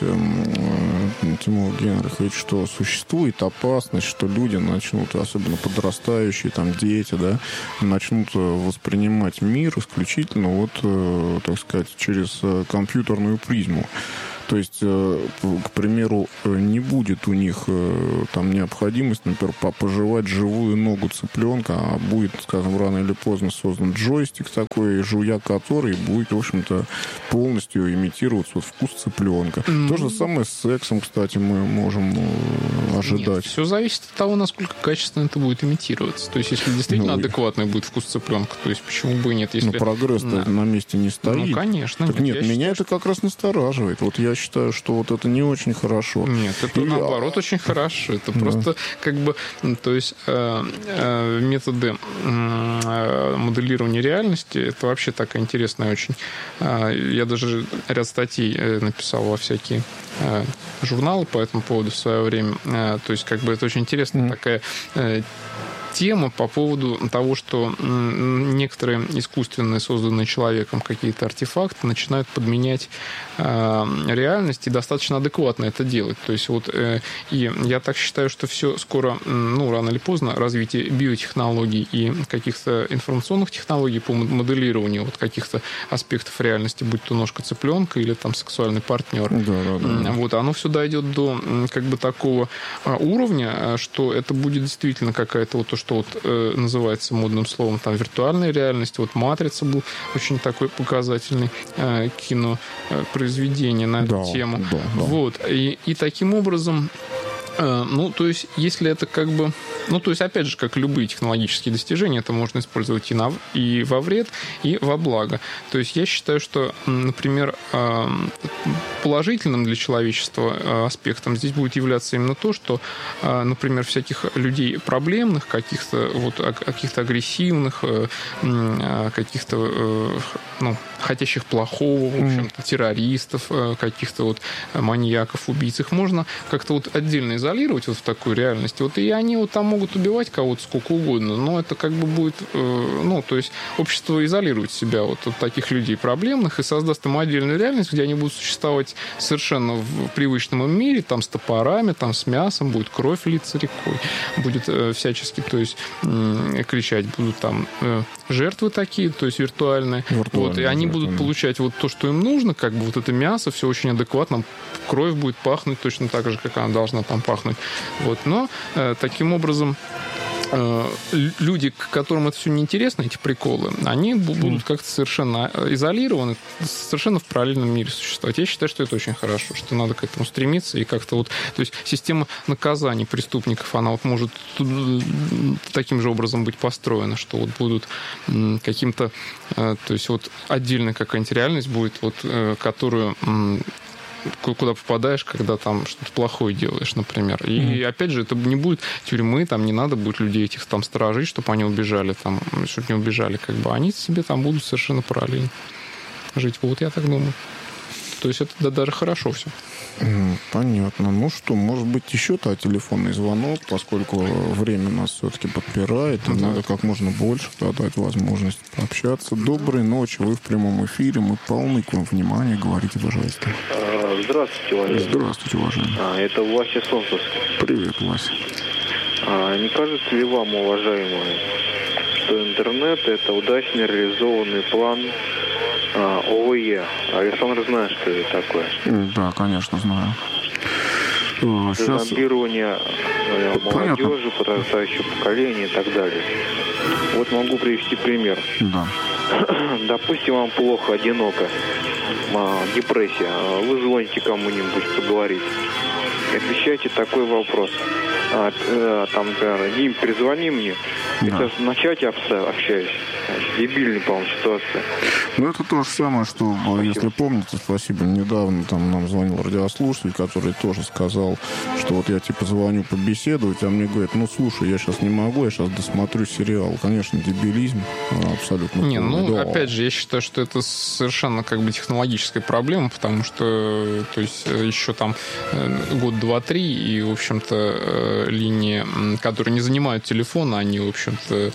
Тимур Генрихович, что существует опасность, что люди начнут, особенно подрастающие, там, дети, да, начнут воспринимать мир исключительно вот, так сказать, через компьютерную призму. То есть, к примеру, не будет у них там необходимость, например, пожевать живую ногу цыпленка, а будет, скажем, рано или поздно создан джойстик такой, жуя который будет, в общем-то, полностью имитировать вот вкус цыпленка. Mm-hmm. То же самое с сексом, кстати, мы можем ожидать. Нет, все зависит от того, насколько качественно это будет имитироваться. То есть, если действительно ну, адекватный будет вкус цыпленка, то есть, почему бы и нет? Если... Ну, прогресс-то на... на месте не стоит. Ну, конечно. Так нет, нет меня считаю, это как раз настораживает. Вот я считаю, что вот это не очень хорошо. Нет, это Или... наоборот очень хорошо. Это да. просто как бы, то есть э, э, методы э, моделирования реальности, это вообще такая интересная очень. Э, я даже ряд статей э, написал во всякие э, журналы по этому поводу в свое время. Э, то есть как бы это очень интересная mm. такая э, тема по поводу того, что некоторые искусственные, созданные человеком какие-то артефакты начинают подменять э, реальность и достаточно адекватно это делать. То есть вот э, и я так считаю, что все скоро, ну, рано или поздно развитие биотехнологий и каких-то информационных технологий по моделированию вот каких-то аспектов реальности, будь то ножка цыпленка или там сексуальный партнер, да, да, да. Вот, оно все дойдет до как бы такого уровня, что это будет действительно какая-то вот то, что вот э, называется модным словом там виртуальная реальность. Вот «Матрица» был очень такой показательный э, кинопроизведение на эту да, тему. Да, да. Вот. И, и таким образом, э, ну, то есть, если это как бы... Ну, то есть, опять же, как любые технологические достижения, это можно использовать и, на, и во вред, и во благо. То есть, я считаю, что, например, положительным для человечества аспектом здесь будет являться именно то, что, например, всяких людей проблемных, каких-то вот, каких-то агрессивных, каких-то, ну, хотящих плохого, в общем-то, террористов, каких-то вот маньяков, убийц, их можно как-то вот отдельно изолировать вот в такую реальность. Вот, и они вот там могут убивать кого-то сколько угодно, но это как бы будет, э, ну, то есть общество изолирует себя вот от таких людей проблемных и создаст им отдельную реальность, где они будут существовать совершенно в привычном им мире, там с топорами, там с мясом, будет кровь литься рекой, будет э, всячески, то есть э, кричать, будут там э, жертвы такие, то есть виртуальные, виртуальные вот, и они виртуальные. будут получать вот то, что им нужно, как бы вот это мясо, все очень адекватно, кровь будет пахнуть точно так же, как она должна там пахнуть, вот, но э, таким образом люди, которым это все неинтересно, эти приколы, они будут как-то совершенно изолированы, совершенно в параллельном мире существовать. Я считаю, что это очень хорошо, что надо к этому стремиться и как-то вот... То есть система наказаний преступников, она вот может таким же образом быть построена, что вот будут каким-то... То есть вот отдельная какая-нибудь реальность будет, вот, которую... куда попадаешь, когда там что-то плохое делаешь, например. И, mm-hmm. опять же, это не будет тюрьмы, там не надо будет людей этих там сторожить, чтобы они убежали, там, чтобы не убежали, как бы. Они себе там будут совершенно параллельно жить. Вот я так думаю. То есть это да, даже хорошо все. Понятно. Ну что, может быть, еще-то телефонный звонок, поскольку время нас все-таки подпирает, и да. надо как можно больше дать возможность пообщаться. Доброй ночи, вы в прямом эфире, мы полны к вам внимания, говорите, пожалуйста. Здравствуйте, Владимир. Здравствуйте, уважаемый. А, это Вася Солнцевский. Привет, Вася. А, не кажется ли вам, уважаемый, что интернет – это удачно реализованный план а, ОВЕ? Александр знает, что это такое? Да, конечно, знаю. Сейчас... Зомбирование молодежи, подрастающего поколения и так далее. Вот могу привести пример. Да. Допустим, вам плохо, одиноко, депрессия. Вы звоните кому-нибудь поговорить. Отвечайте такой вопрос. А, там, например, Дим, перезвони мне. Да. Я сейчас на чате общаюсь. Дебильная, по-моему, ситуация. Ну, это то же самое, что, спасибо. Если помните, спасибо, недавно там нам звонил радиослушатель, который тоже сказал, что вот я типа звоню побеседовать, а мне говорят, ну, слушай, я сейчас не могу, я сейчас досмотрю сериал. Конечно, дебилизм абсолютно. Не, ну, да. Опять же, я считаю, что это совершенно как бы технологическая проблема, потому что, то есть, еще там год, два, три, и, в общем-то, линии, которые не занимают телефона, они, в общем-то,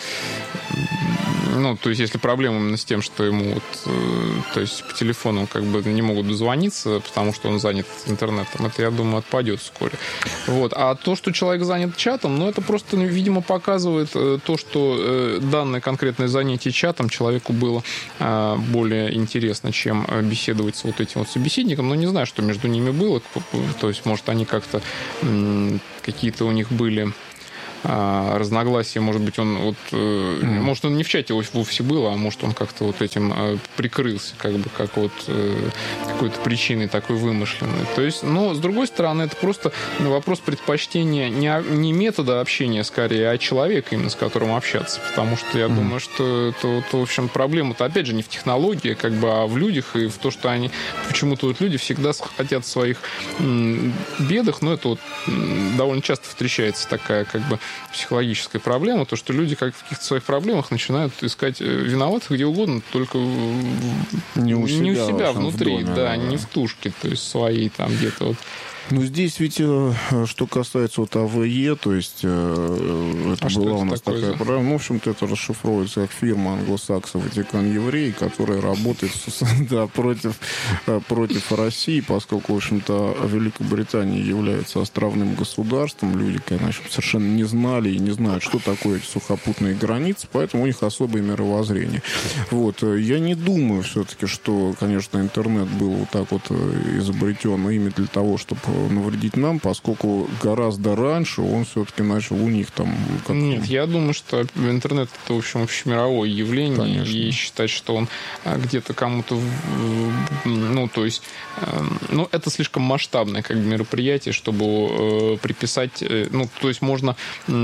ну, то есть, если проблема именно с тем, что ему вот, то есть, по телефону как бы не могут дозвониться, потому что он занят интернетом, это, я думаю, отпадет вскоре. Вот. А то, что человек занят чатом, ну, это просто, видимо, показывает то, что данное конкретное занятие чатом человеку было более интересно, чем беседовать с вот этим вот собеседником. Но не знаю, что между ними было. То есть, может, они как-то какие-то у них были разногласия, может быть, он вот, mm. может, он не в чате вовсе был, а может, он как-то вот этим прикрылся, как бы, как вот какой-то причиной такой вымышленной. То есть, но, с другой стороны, это просто вопрос предпочтения не, не метода общения, скорее, а человека, именно с которым общаться, потому что я mm. думаю, что это, вот, в общем, проблема-то, опять же, не в технологии, как бы, а в людях, и в то, что они, почему-то вот люди всегда хотят в своих м, бедах, но это вот м, довольно часто встречается такая, как бы, психологическая проблема, то, что люди как в каких-то своих проблемах начинают искать виноватых где угодно, только не у себя, не у себя внутри, в доме, да, не в тушке, то есть своей там где-то вот. Ну, здесь ведь, что касается вот АВЕ, то есть это а была у нас такая программа, ну, в общем-то, это расшифровывается как фирма англосаксов Ватикан Евреи, которая работает да, против, против России, поскольку, в общем-то, Великобритания является островным государством, люди, конечно, совершенно не знали и не знают, что такое эти сухопутные границы, поэтому у них особое мировоззрение. Вот. Я не думаю все-таки, что, конечно, интернет был вот так вот изобретен именно для того, чтобы навредить нам, поскольку гораздо раньше он все-таки начал у них там... Как... Нет, я думаю, что интернет это, в общем, общемировое явление, конечно. И считать, что он где-то кому-то... Ну, то есть... Ну, это слишком масштабное как бы мероприятие, чтобы приписать... Ну, то есть можно...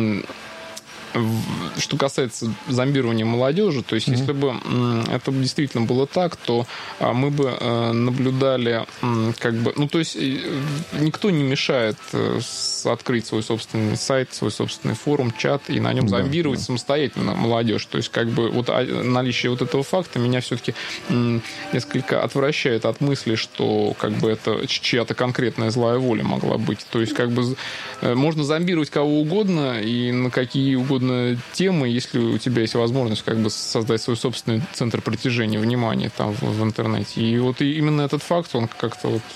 Что касается зомбирования молодежи, то есть, mm-hmm. если бы это действительно было так, то мы бы наблюдали, как бы, ну, то есть, никто не мешает открыть свой собственный сайт, свой собственный форум, чат и на нем зомбировать да, да. самостоятельно молодежь. То есть, как бы, вот наличие вот этого факта меня все-таки несколько отвращает от мысли, что, как бы, это чья-то конкретная злая воля могла быть. То есть, как бы, можно зомбировать кого угодно и на какие угодно темы, если у тебя есть возможность как бы создать свой собственный центр притяжения внимания там в, в интернете. И вот и именно этот факт, он как-то вот,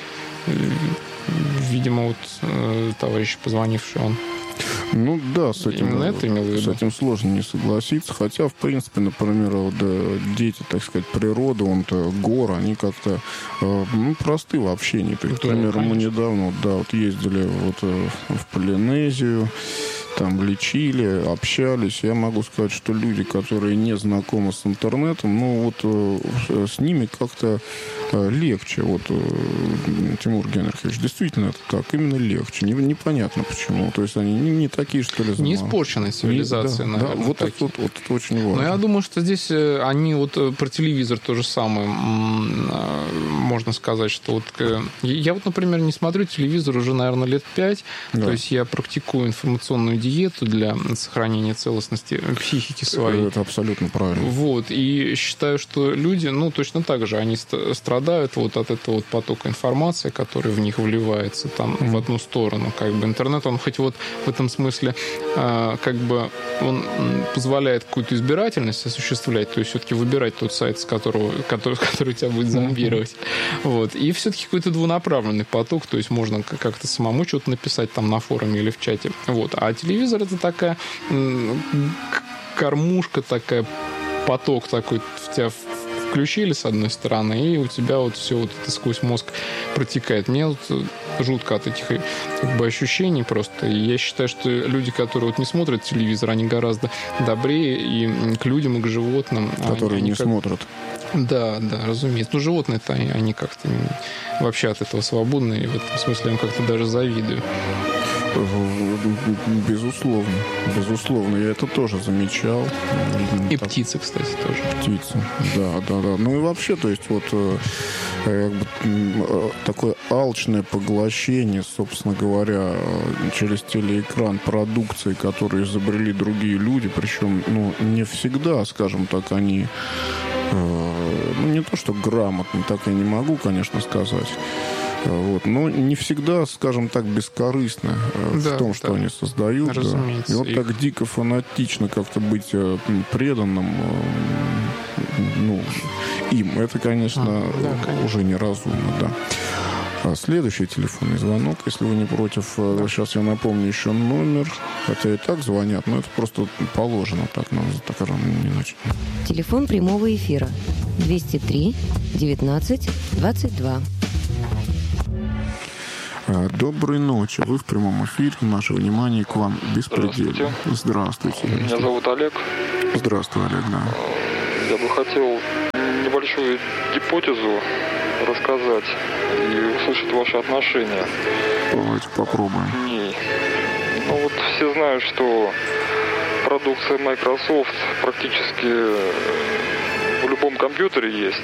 видимо, вот товарищ позвонивший, он Ну да, с этим, это с этим сложно не согласиться. Хотя, в принципе, например, вот, да, дети, так сказать, природы, он-то гор, они как-то ну, просты в общении. То есть, к примеру, мы недавно да, вот ездили вот, в Полинезию, там лечили, общались. Я могу сказать, что люди, которые не знакомы с интернетом, ну вот с ними как-то легче. Вот, Тимур Генрихович, действительно это так, именно легче. Непонятно почему. То есть они не, не такие, что ли, не испорченная цивилизация, не, да, наверное. Да, вот, это, вот, вот это очень важно. Но я думаю, что здесь они вот про телевизор то же самое. Можно сказать, что вот я вот, например, не смотрю телевизор уже, наверное, лет пять. Да. То есть я практикую информационную диету для сохранения целостности психики своей. Это абсолютно правильно. Вот. И считаю, что люди, ну, точно так же, они страдают вот от этого вот потока информации, который в них вливается там mm-hmm. в одну сторону. Как бы интернет, он хоть вот в этом смысле э, как бы он позволяет какую-то избирательность осуществлять, то есть все-таки выбирать тот сайт, с которого, который, который тебя будет зомбировать. Mm-hmm. Вот. И все-таки какой-то двунаправленный поток, то есть можно как-то самому что-то написать там на форуме или в чате. Вот. А телевизор это такая кормушка, такая поток такой в тебя включили с одной стороны, и у тебя вот все вот это сквозь мозг протекает. Мне вот жутко от этих как бы ощущений просто. И я считаю, что люди, которые вот не смотрят телевизор, они гораздо добрее и к людям, и к животным. Которые они не как... смотрят. Да, да, разумеется. Ну, животные-то, они как-то вообще от этого свободны, и в этом смысле я им как-то даже завидую. Безусловно. Безусловно. Я это тоже замечал. И так... птицы, кстати, тоже. Птицы, да, да, да. Ну и вообще, то есть вот как бы, такое алчное поглощение, собственно говоря, через телеэкран продукции, которую изобрели другие люди, причем, ну, не всегда, скажем так, они, ну, не то что грамотно, так я не могу, конечно, сказать. Вот. Но не всегда, скажем так, бескорыстно да, в том, что да. они создают. Да. И вот их... так дико фанатично как-то быть преданным ну, им, это, конечно, а, да, конечно, уже неразумно. Да. А следующий телефонный звонок, если вы не против. Да. Сейчас я напомню еще номер. Хотя и так звонят, но это просто положено. Так нам так рано не начать. Телефон прямого эфира двести три девятнадцать двадцать два. Доброй ночи. Вы в прямом эфире. Наше внимание к вам беспредельно. Здравствуйте. Здравствуйте. Меня зовут Олег. Здравствуй, Олег, да. Я бы хотел небольшую гипотезу рассказать и услышать ваши отношения. Давайте попробуем. Не. Ну вот все знают, что продукция Microsoft практически в любом компьютере есть.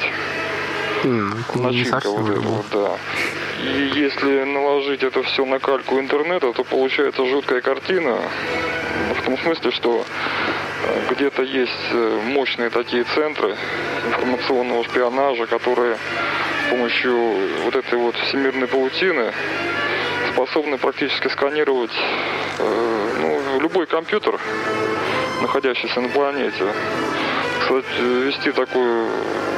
Mm, Начинка вот эта вот, да. И если наложить это все на кальку интернета, то получается жуткая картина. В том смысле, что где-то есть мощные такие центры информационного шпионажа, которые с помощью вот этой вот всемирной паутины способны практически сканировать ну, любой компьютер, находящийся на планете. Кстати, вести такую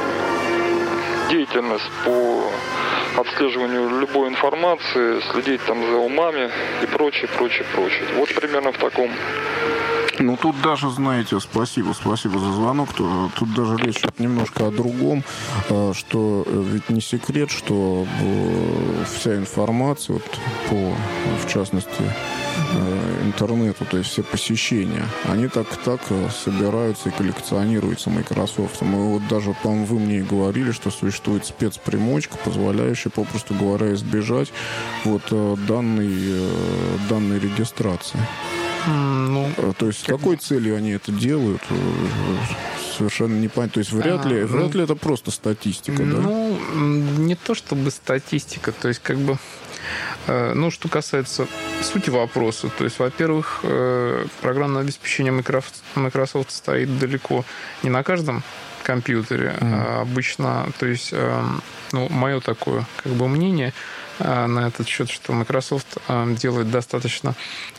деятельность по отслеживанию любой информации, следить там за умами и прочее, прочее, прочее. Вот примерно в таком. Ну, тут даже, знаете, спасибо, спасибо за звонок. Тут даже речь идет немножко о другом, что ведь не секрет, что вся информация, вот по, в частности, интернету, то есть все посещения, они так-так собираются и коллекционируются Microsoft. Мы вот даже, по-моему, вы мне и говорили, что существует спецпримочка, позволяющая, попросту говоря, избежать вот данной, данной регистрации. Ну, то есть с какой целью они это делают, совершенно непонятно. То есть вряд ли, а, вряд ну, ли это просто статистика, да? Ну, не то чтобы статистика, то есть как бы, ну, что касается сути вопроса, то есть, во-первых, программное обеспечение Microsoft стоит далеко не на каждом компьютере, mm. а обычно, то есть, ну, мое такое как бы мнение на этот счет, что Microsoft делает достаточно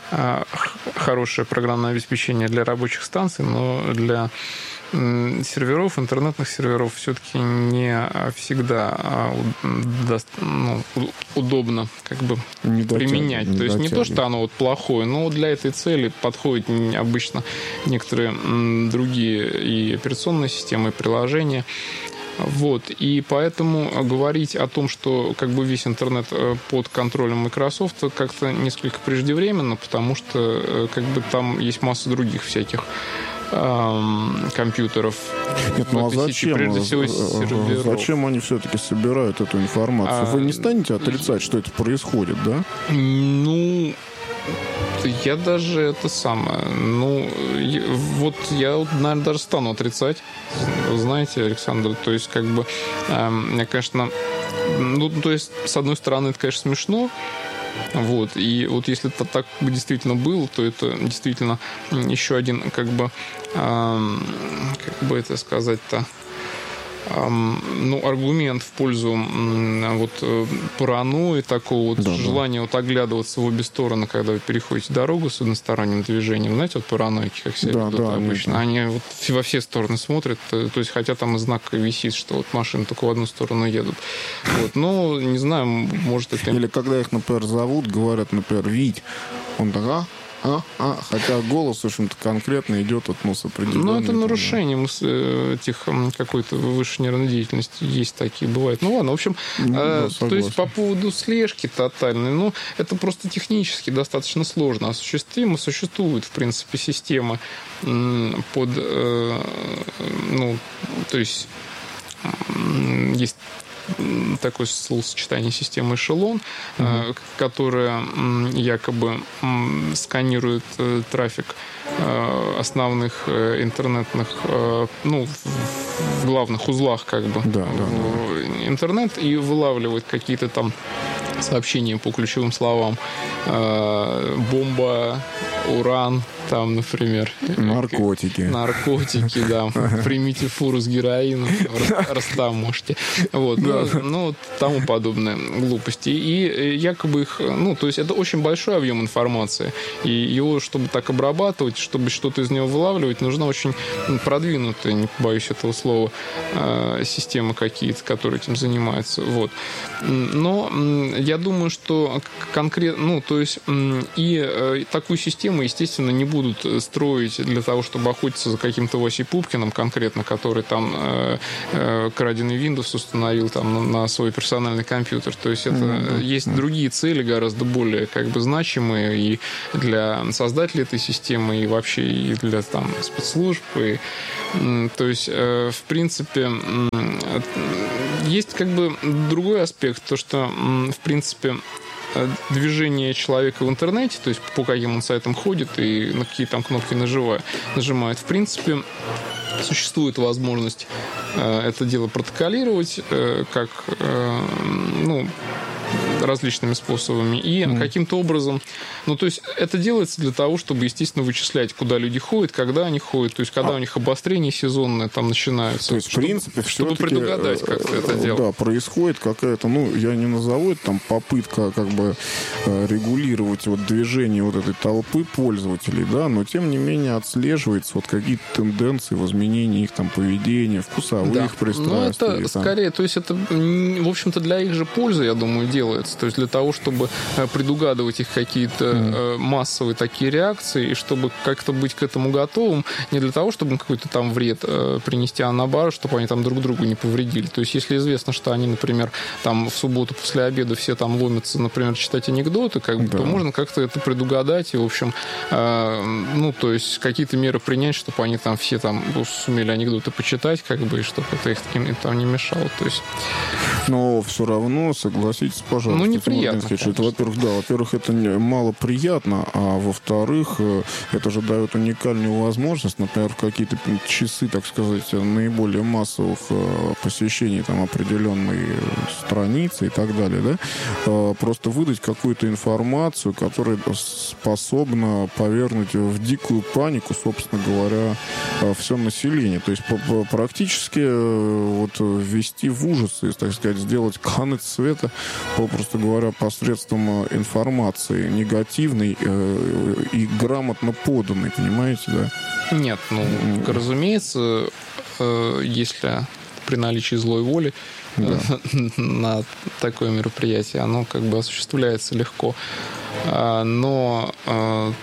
хорошее программное обеспечение для рабочих станций, но для серверов, интернетных серверов все-таки не всегда ну, удобно как бы не применять. Не То есть не то, что оно вот плохое, но для этой цели подходят обычно некоторые другие и операционные системы, и приложения. Вот, и поэтому говорить о том, что как бы весь интернет под контролем Microsoft, как-то несколько преждевременно, потому что как бы там есть масса других всяких эм, компьютеров. Нет, ну а зачем? Прежде всего, серверов. Зачем они все-таки собирают эту информацию? Вы не станете отрицать, что это происходит, да? Ну... Я даже это самое, ну, вот я, наверное, даже стану отрицать, знаете, Александр, то есть, как бы, э, я, конечно, ну, то есть, с одной стороны, это, конечно, смешно, вот, и вот если это так бы действительно было, то это действительно еще один, как бы, э, как бы это сказать-то, ну, аргумент в пользу вот паранойи, такого вот да, желания да. вот оглядываться в обе стороны, когда вы переходите дорогу с односторонним движением. Знаете, вот параноики, как все да, да, обычно. Они, они вот во все стороны смотрят, то есть хотя там и знак висит, что вот машины только в одну сторону едут. Вот. Но, не знаю, может это... Или когда их, например, зовут, говорят, например, Вить, он так, а? А, а, хотя голос, в общем-то, конкретно идет от ну, с определенной... Ну, это нарушение этих какой-то высшей нервной деятельности. Есть такие, бывают. Ну, ладно, в общем, ну, э, да, то есть по поводу слежки тотальной, ну, это просто технически достаточно сложно осуществимо. Существует, в принципе, система под... Э, ну, то есть есть такое словосочетание системы эшелон, mm-hmm. которая якобы сканирует трафик основных интернетных, ну, в главных узлах как бы да, да, да. интернет и вылавливает какие-то там сообщения по ключевым словам. Бомба, уран, там, например. Наркотики. Наркотики, да. Примите фуру с героином, растаможьте. Вот. Ну, ну, тому подобное глупости. И якобы их... Ну, то есть это очень большой объем информации. И его, чтобы так обрабатывать, чтобы что-то из него вылавливать, нужна очень продвинутая, не побоюсь этого слова, системы какие-то, которые этим занимаются. Вот. Но я думаю, что конкретно... Ну, то есть и такую систему, естественно, не будут строить для того, чтобы охотиться за каким-то Васей Пупкиным конкретно, который там э, э, краденый Windows установил там на, на свой персональный компьютер. То есть это mm-hmm. есть другие цели гораздо более как бы значимые и для создателей этой системы, и вообще и для там спецслужб. И, э, то есть, э, в принципе, э, есть как бы другой аспект, то, что, э, в принципе, движение человека в интернете, то есть по каким он сайтам ходит и на какие там кнопки нажимает, нажимает. В принципе, существует возможность э, это дело протоколировать, э, как э, ну, различными способами. И mm. каким-то образом... Ну, то есть это делается для того, чтобы, естественно, вычислять, куда люди ходят, когда они ходят, то есть когда а. у них обострение сезонное там начинается. То есть, чтобы, в принципе, чтобы предугадать как-то это дело. Да, происходит какая-то, ну, я не назову это там попытка как бы регулировать вот движение вот этой толпы пользователей, да, но тем не менее отслеживается вот какие-то тенденции в изменении их там поведения, вкусовых да. пристрастий. Ну, это там. скорее, то есть это, в общем-то, для их же пользы, я думаю, делается. То есть для того, чтобы предугадывать их какие-то mm. массовые такие реакции, и чтобы как-то быть к этому готовым, не для того, чтобы им какой-то там вред принести, а наоборот, чтобы они там друг другу не повредили. То есть если известно, что они, например, там в субботу после обеда все там ломятся, например, читать анекдоты, как бы, да. то можно как-то это предугадать и, в общем, э, ну, то есть какие-то меры принять, чтобы они там все там сумели анекдоты почитать, как бы, и чтобы это их им там не мешало. То есть... Но все равно, согласитесь, пожалуйста, ну, неприятно, что это, во-первых, да, во-первых, это мало приятно, а во-вторых, это же дает уникальную возможность, например, в какие-то часы, так сказать, наиболее массовых посещений там определенной страницы и так далее, да, просто выдать какую-то информацию, которая способна повергнуть в дикую панику, собственно говоря, все население. То есть практически вот ввести в ужасы, так сказать, сделать конец света, попросту говоря, посредством информации негативной э, и грамотно поданной, понимаете, да? Нет, ну, mm. разумеется, э, если при наличии злой воли да. на такое мероприятие, оно как бы осуществляется легко. А, но а,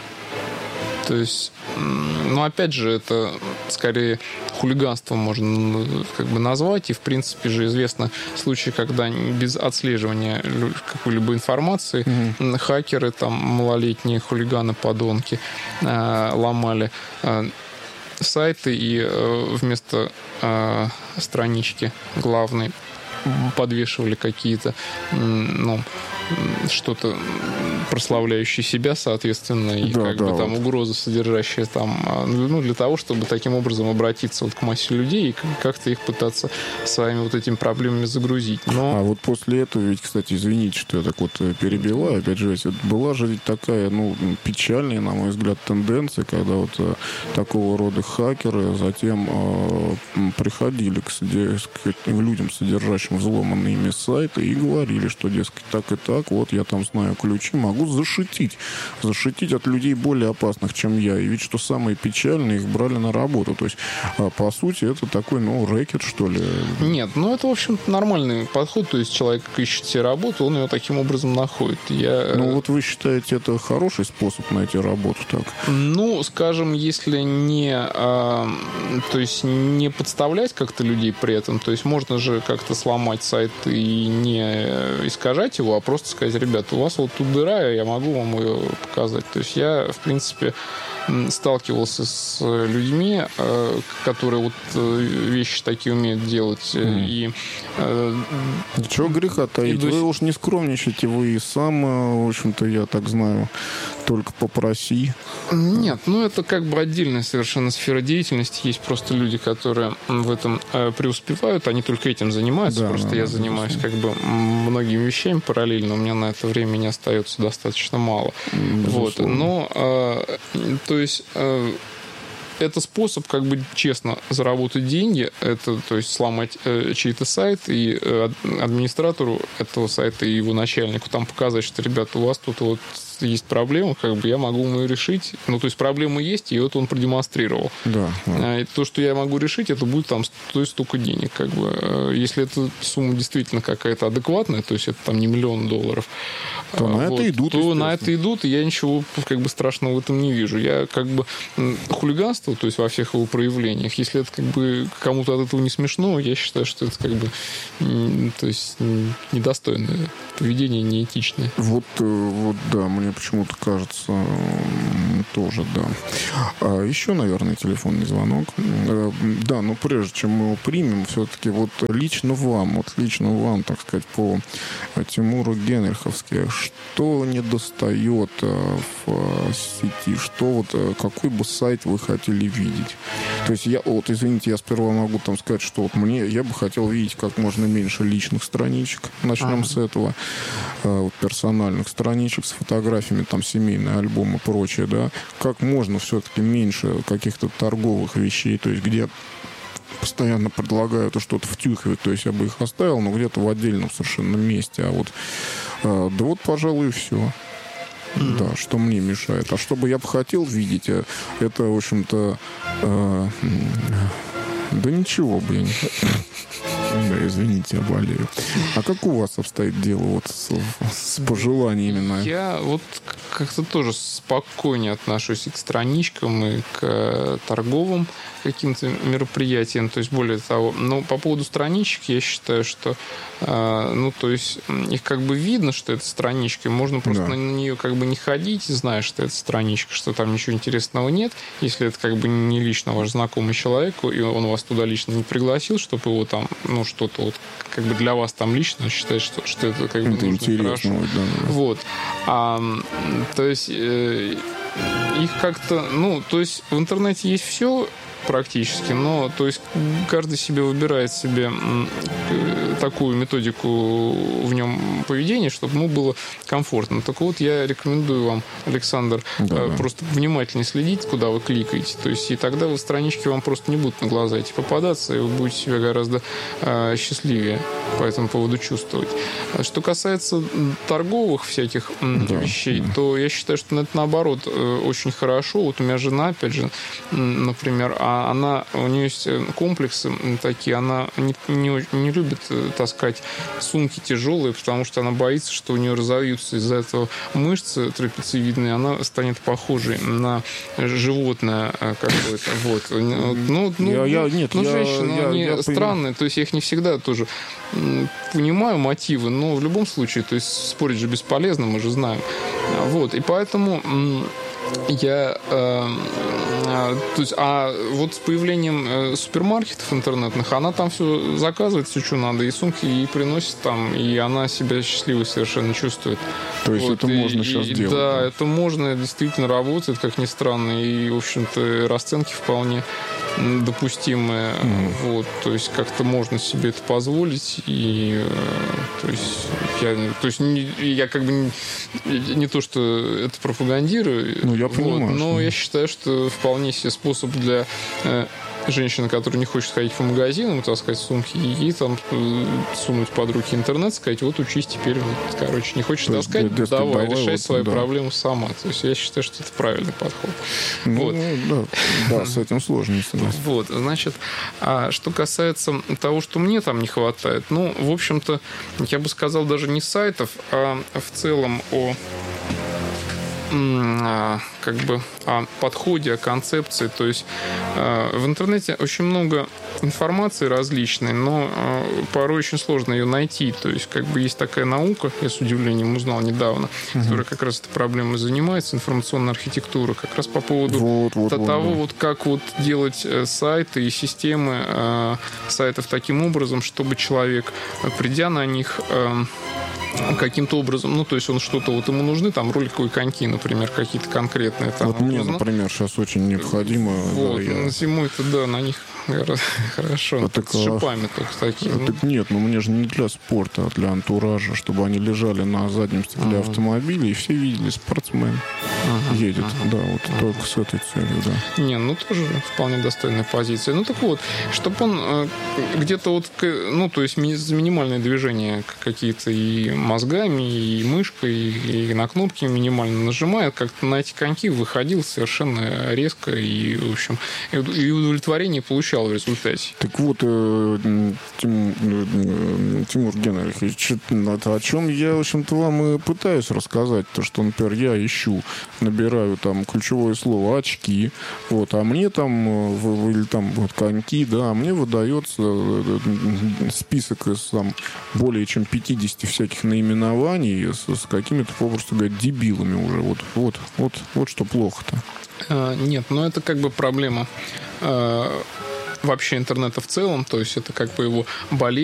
то есть, ну, опять же, это скорее хулиганство можно как бы назвать, и в принципе же известно случаи, когда без отслеживания какой-либо информации mm-hmm. хакеры, там, малолетние хулиганы, подонки э, ломали э, сайты и э, вместо э, странички главной подвешивали какие-то, ну, что-то прославляющее себя, соответственно, и да, как да, бы там вот. угрозы, содержащие там, ну, для того, чтобы таким образом обратиться вот к массе людей и как-то их пытаться своими вот этими проблемами загрузить. Но... А вот после этого, ведь, кстати, извините, что я так вот перебиваю, опять же, вот была же ведь такая, ну, печальная, на мой взгляд, тенденция, когда вот такого рода хакеры затем э, приходили к, к людям, содержащим взломанные ими сайты, и говорили, что, дескать, так и так, вот я там знаю ключи, могу зашитить. Зашитить от людей более опасных, чем я. И ведь, что самое печальное, их брали на работу. То есть, по сути, это такой, ну, рэкет, что ли. Нет, ну, это, в общем-то, нормальный подход. То есть, человек ищет себе работу, он ее таким образом находит. Я... Ну, вот вы считаете, это хороший способ найти работу, так? Ну, скажем, если не, а, то есть, не подставлять как-то людей при этом, то есть, можно же как-то сломать сайт и не искажать его, а просто сказать: ребята, у вас вот тут дыра, я могу вам ее показать. То есть я, в принципе, сталкивался с людьми, которые вот вещи такие умеют делать. Mm. И, Чего греха таить? Вы уж не скромничайте, вы и сам, в общем-то, я так знаю, только попроси. Нет, ну это как бы отдельная совершенно сфера деятельности. Есть просто люди, которые в этом э, преуспевают, они только этим занимаются. Да, просто да, я да, занимаюсь да. как бы многими вещами параллельно. У меня на это времени остается достаточно мало. Вот. Но, э, то есть... Э, это способ, как бы, честно заработать деньги. Это, то есть, сломать э, чей-то сайт и э, администратору этого сайта и его начальнику там показать, что, ребята, у вас тут вот есть проблема, как бы я могу ее решить. Ну, то есть, проблема есть, и вот он продемонстрировал. Да, да. И то, что я могу решить, это будет там стоить столько денег. Как бы. Если эта сумма действительно какая-то адекватная, то есть, это там не миллион долларов, то на вот, это идут. То на это идут, и я ничего как бы страшного в этом не вижу. Я как бы хулиганство, то есть, во всех его проявлениях, если это как бы кому-то от этого не смешно, я считаю, что это как бы то есть, недостойное поведение, неэтичное. Вот, вот да, мне почему-то кажется, тоже, да. А еще, наверное, телефонный звонок. Да, но прежде чем мы его примем, все-таки вот лично вам, вот лично вам, так сказать, по Тимуру Генриховски, что недостает в сети? Что вот, какой бы сайт вы хотели видеть? То есть я, вот, извините, я сперва могу там сказать, что вот мне, я бы хотел видеть как можно меньше личных страничек. Начнем ага. с этого. Вот, персональных страничек с фотографиями, там, семейные альбомы и прочее, да. Как можно все-таки меньше каких-то торговых вещей, то есть где постоянно предлагают что-то втюхивать, то есть я бы их оставил, но где-то в отдельном совершенно месте. А вот, да вот, пожалуй, и все. Mm-hmm. Да, что мне мешает. А что бы я бы хотел видеть, это, в общем-то, э, да ничего, блин. Да, извините, я болею. А как у вас обстоит дело вот с, с пожеланиями? Я вот как-то тоже спокойнее отношусь и к страничкам, и к торговым каким-то мероприятиям. То есть, более того, ну, по поводу страничек, я считаю, что э, ну, то есть, их как бы видно, что это страничка, можно просто да. на нее как бы не ходить, зная, что это страничка, что там ничего интересного нет. Если это как бы не лично ваш знакомый человек, и он вас туда лично не пригласил, чтобы его там, ну, что-то вот как бы для вас там лично считать, что, что это как бы это нужно, хорошо. Да, да. Вот. А, то есть э, их как-то, ну, то есть в интернете есть все практически, но то есть каждый себе выбирает себе такую методику в нем поведения, чтобы ему было комфортно. Так вот, я рекомендую вам, Александр, да, просто да. внимательнее следить, куда вы кликаете. То есть, и тогда вы странички вам просто не будут на глаза эти попадаться, и вы будете себя гораздо э, счастливее по этому поводу чувствовать. Что касается торговых всяких да, вещей, да. то я считаю, что это наоборот очень хорошо. Вот у меня жена, опять же, например, а она, у нее есть комплексы такие, она не, не, не любит таскать сумки тяжелые, потому что она боится, что у нее разовьются из-за этого мышцы трапециевидные, она станет похожей на животное какое-то. Вот. Ну, ну, я, я, нет, ну, женщины, я, они я, странные, я... то есть я их не всегда тоже понимаю мотивы, но в любом случае, то есть спорить же бесполезно, мы же знаем. Вот, и поэтому я, э, э, то есть, а вот с появлением э, супермаркетов интернетных, она там все заказывает, все, что надо, и сумки ей приносит там, и она себя счастливой совершенно чувствует. То есть вот, это и, можно и, сейчас и, делать? Да, да, это можно, действительно работает, как ни странно, и, в общем-то, расценки вполне допустимые. Mm. Вот, то есть как-то можно себе это позволить, и то есть я, то есть не, я как бы не, не то, что это пропагандирую, ну, я вот, понимаю, но что... я считаю, что вполне себе способ для э, женщины, которая не хочет ходить по магазинам, таскать сумки, и ей там сунуть под руки интернет, сказать, вот учись теперь, вот, короче, не хочешь то таскать, есть, давай, давай, решай вот, свою да. проблему сама. То есть я считаю, что это правильный подход. Ну, вот. да, да, с этим сложно, не согласен. Вот, значит, а что касается того, что мне там не хватает, ну, в общем-то, я бы сказал, даже не сайтов, а в целом о как бы о подходе, о концепции. То есть э, в интернете очень много информации различной, но э, порой очень сложно ее найти. То есть как бы есть такая наука, я с удивлением узнал недавно, угу. которая как раз этой проблемой занимается, информационная архитектура, как раз по поводу вот, вот, того, вот, вот, как вот делать сайты и системы э, сайтов таким образом, чтобы человек, придя на них, э, каким-то образом, ну, то есть он что-то, вот ему нужны там роликовые коньки, например, какие-то конкретные. Там, вот мне, например, сейчас очень необходимо. Вот, да, я... зимой-то, да, на них хорошо. А так, с шипами только такие. А, так нет, ну мне же не для спорта, а для антуража, чтобы они лежали на заднем стекле uh-huh. автомобиля, и все видели, спортсмен uh-huh. едет. Uh-huh. Да, вот uh-huh. только с этой целью, да. Не, ну тоже вполне достойная позиция. Ну так вот, чтобы он э, где-то вот, ну, то есть ми- минимальные движения какие-то и мозгами, и мышкой, и, и на кнопки минимально нажимает, как-то на эти коньки выходил совершенно резко и, в общем, и удовлетворение получал в результате. Так вот, э, Тим, э, Тимур Генрихович, о чем я, в общем-то, вам и пытаюсь рассказать, то, что, например, я ищу, набираю там ключевое слово очки, вот, а мне там, или там вот коньки, да, а мне выдается список из там более чем пятидесяти всяких наименований с, с какими-то, попросту говоря, дебилами уже. Вот, вот, вот, вот что плохо-то. А, нет, ну это как бы проблема а, вообще интернета в целом, то есть это как бы его болезнь.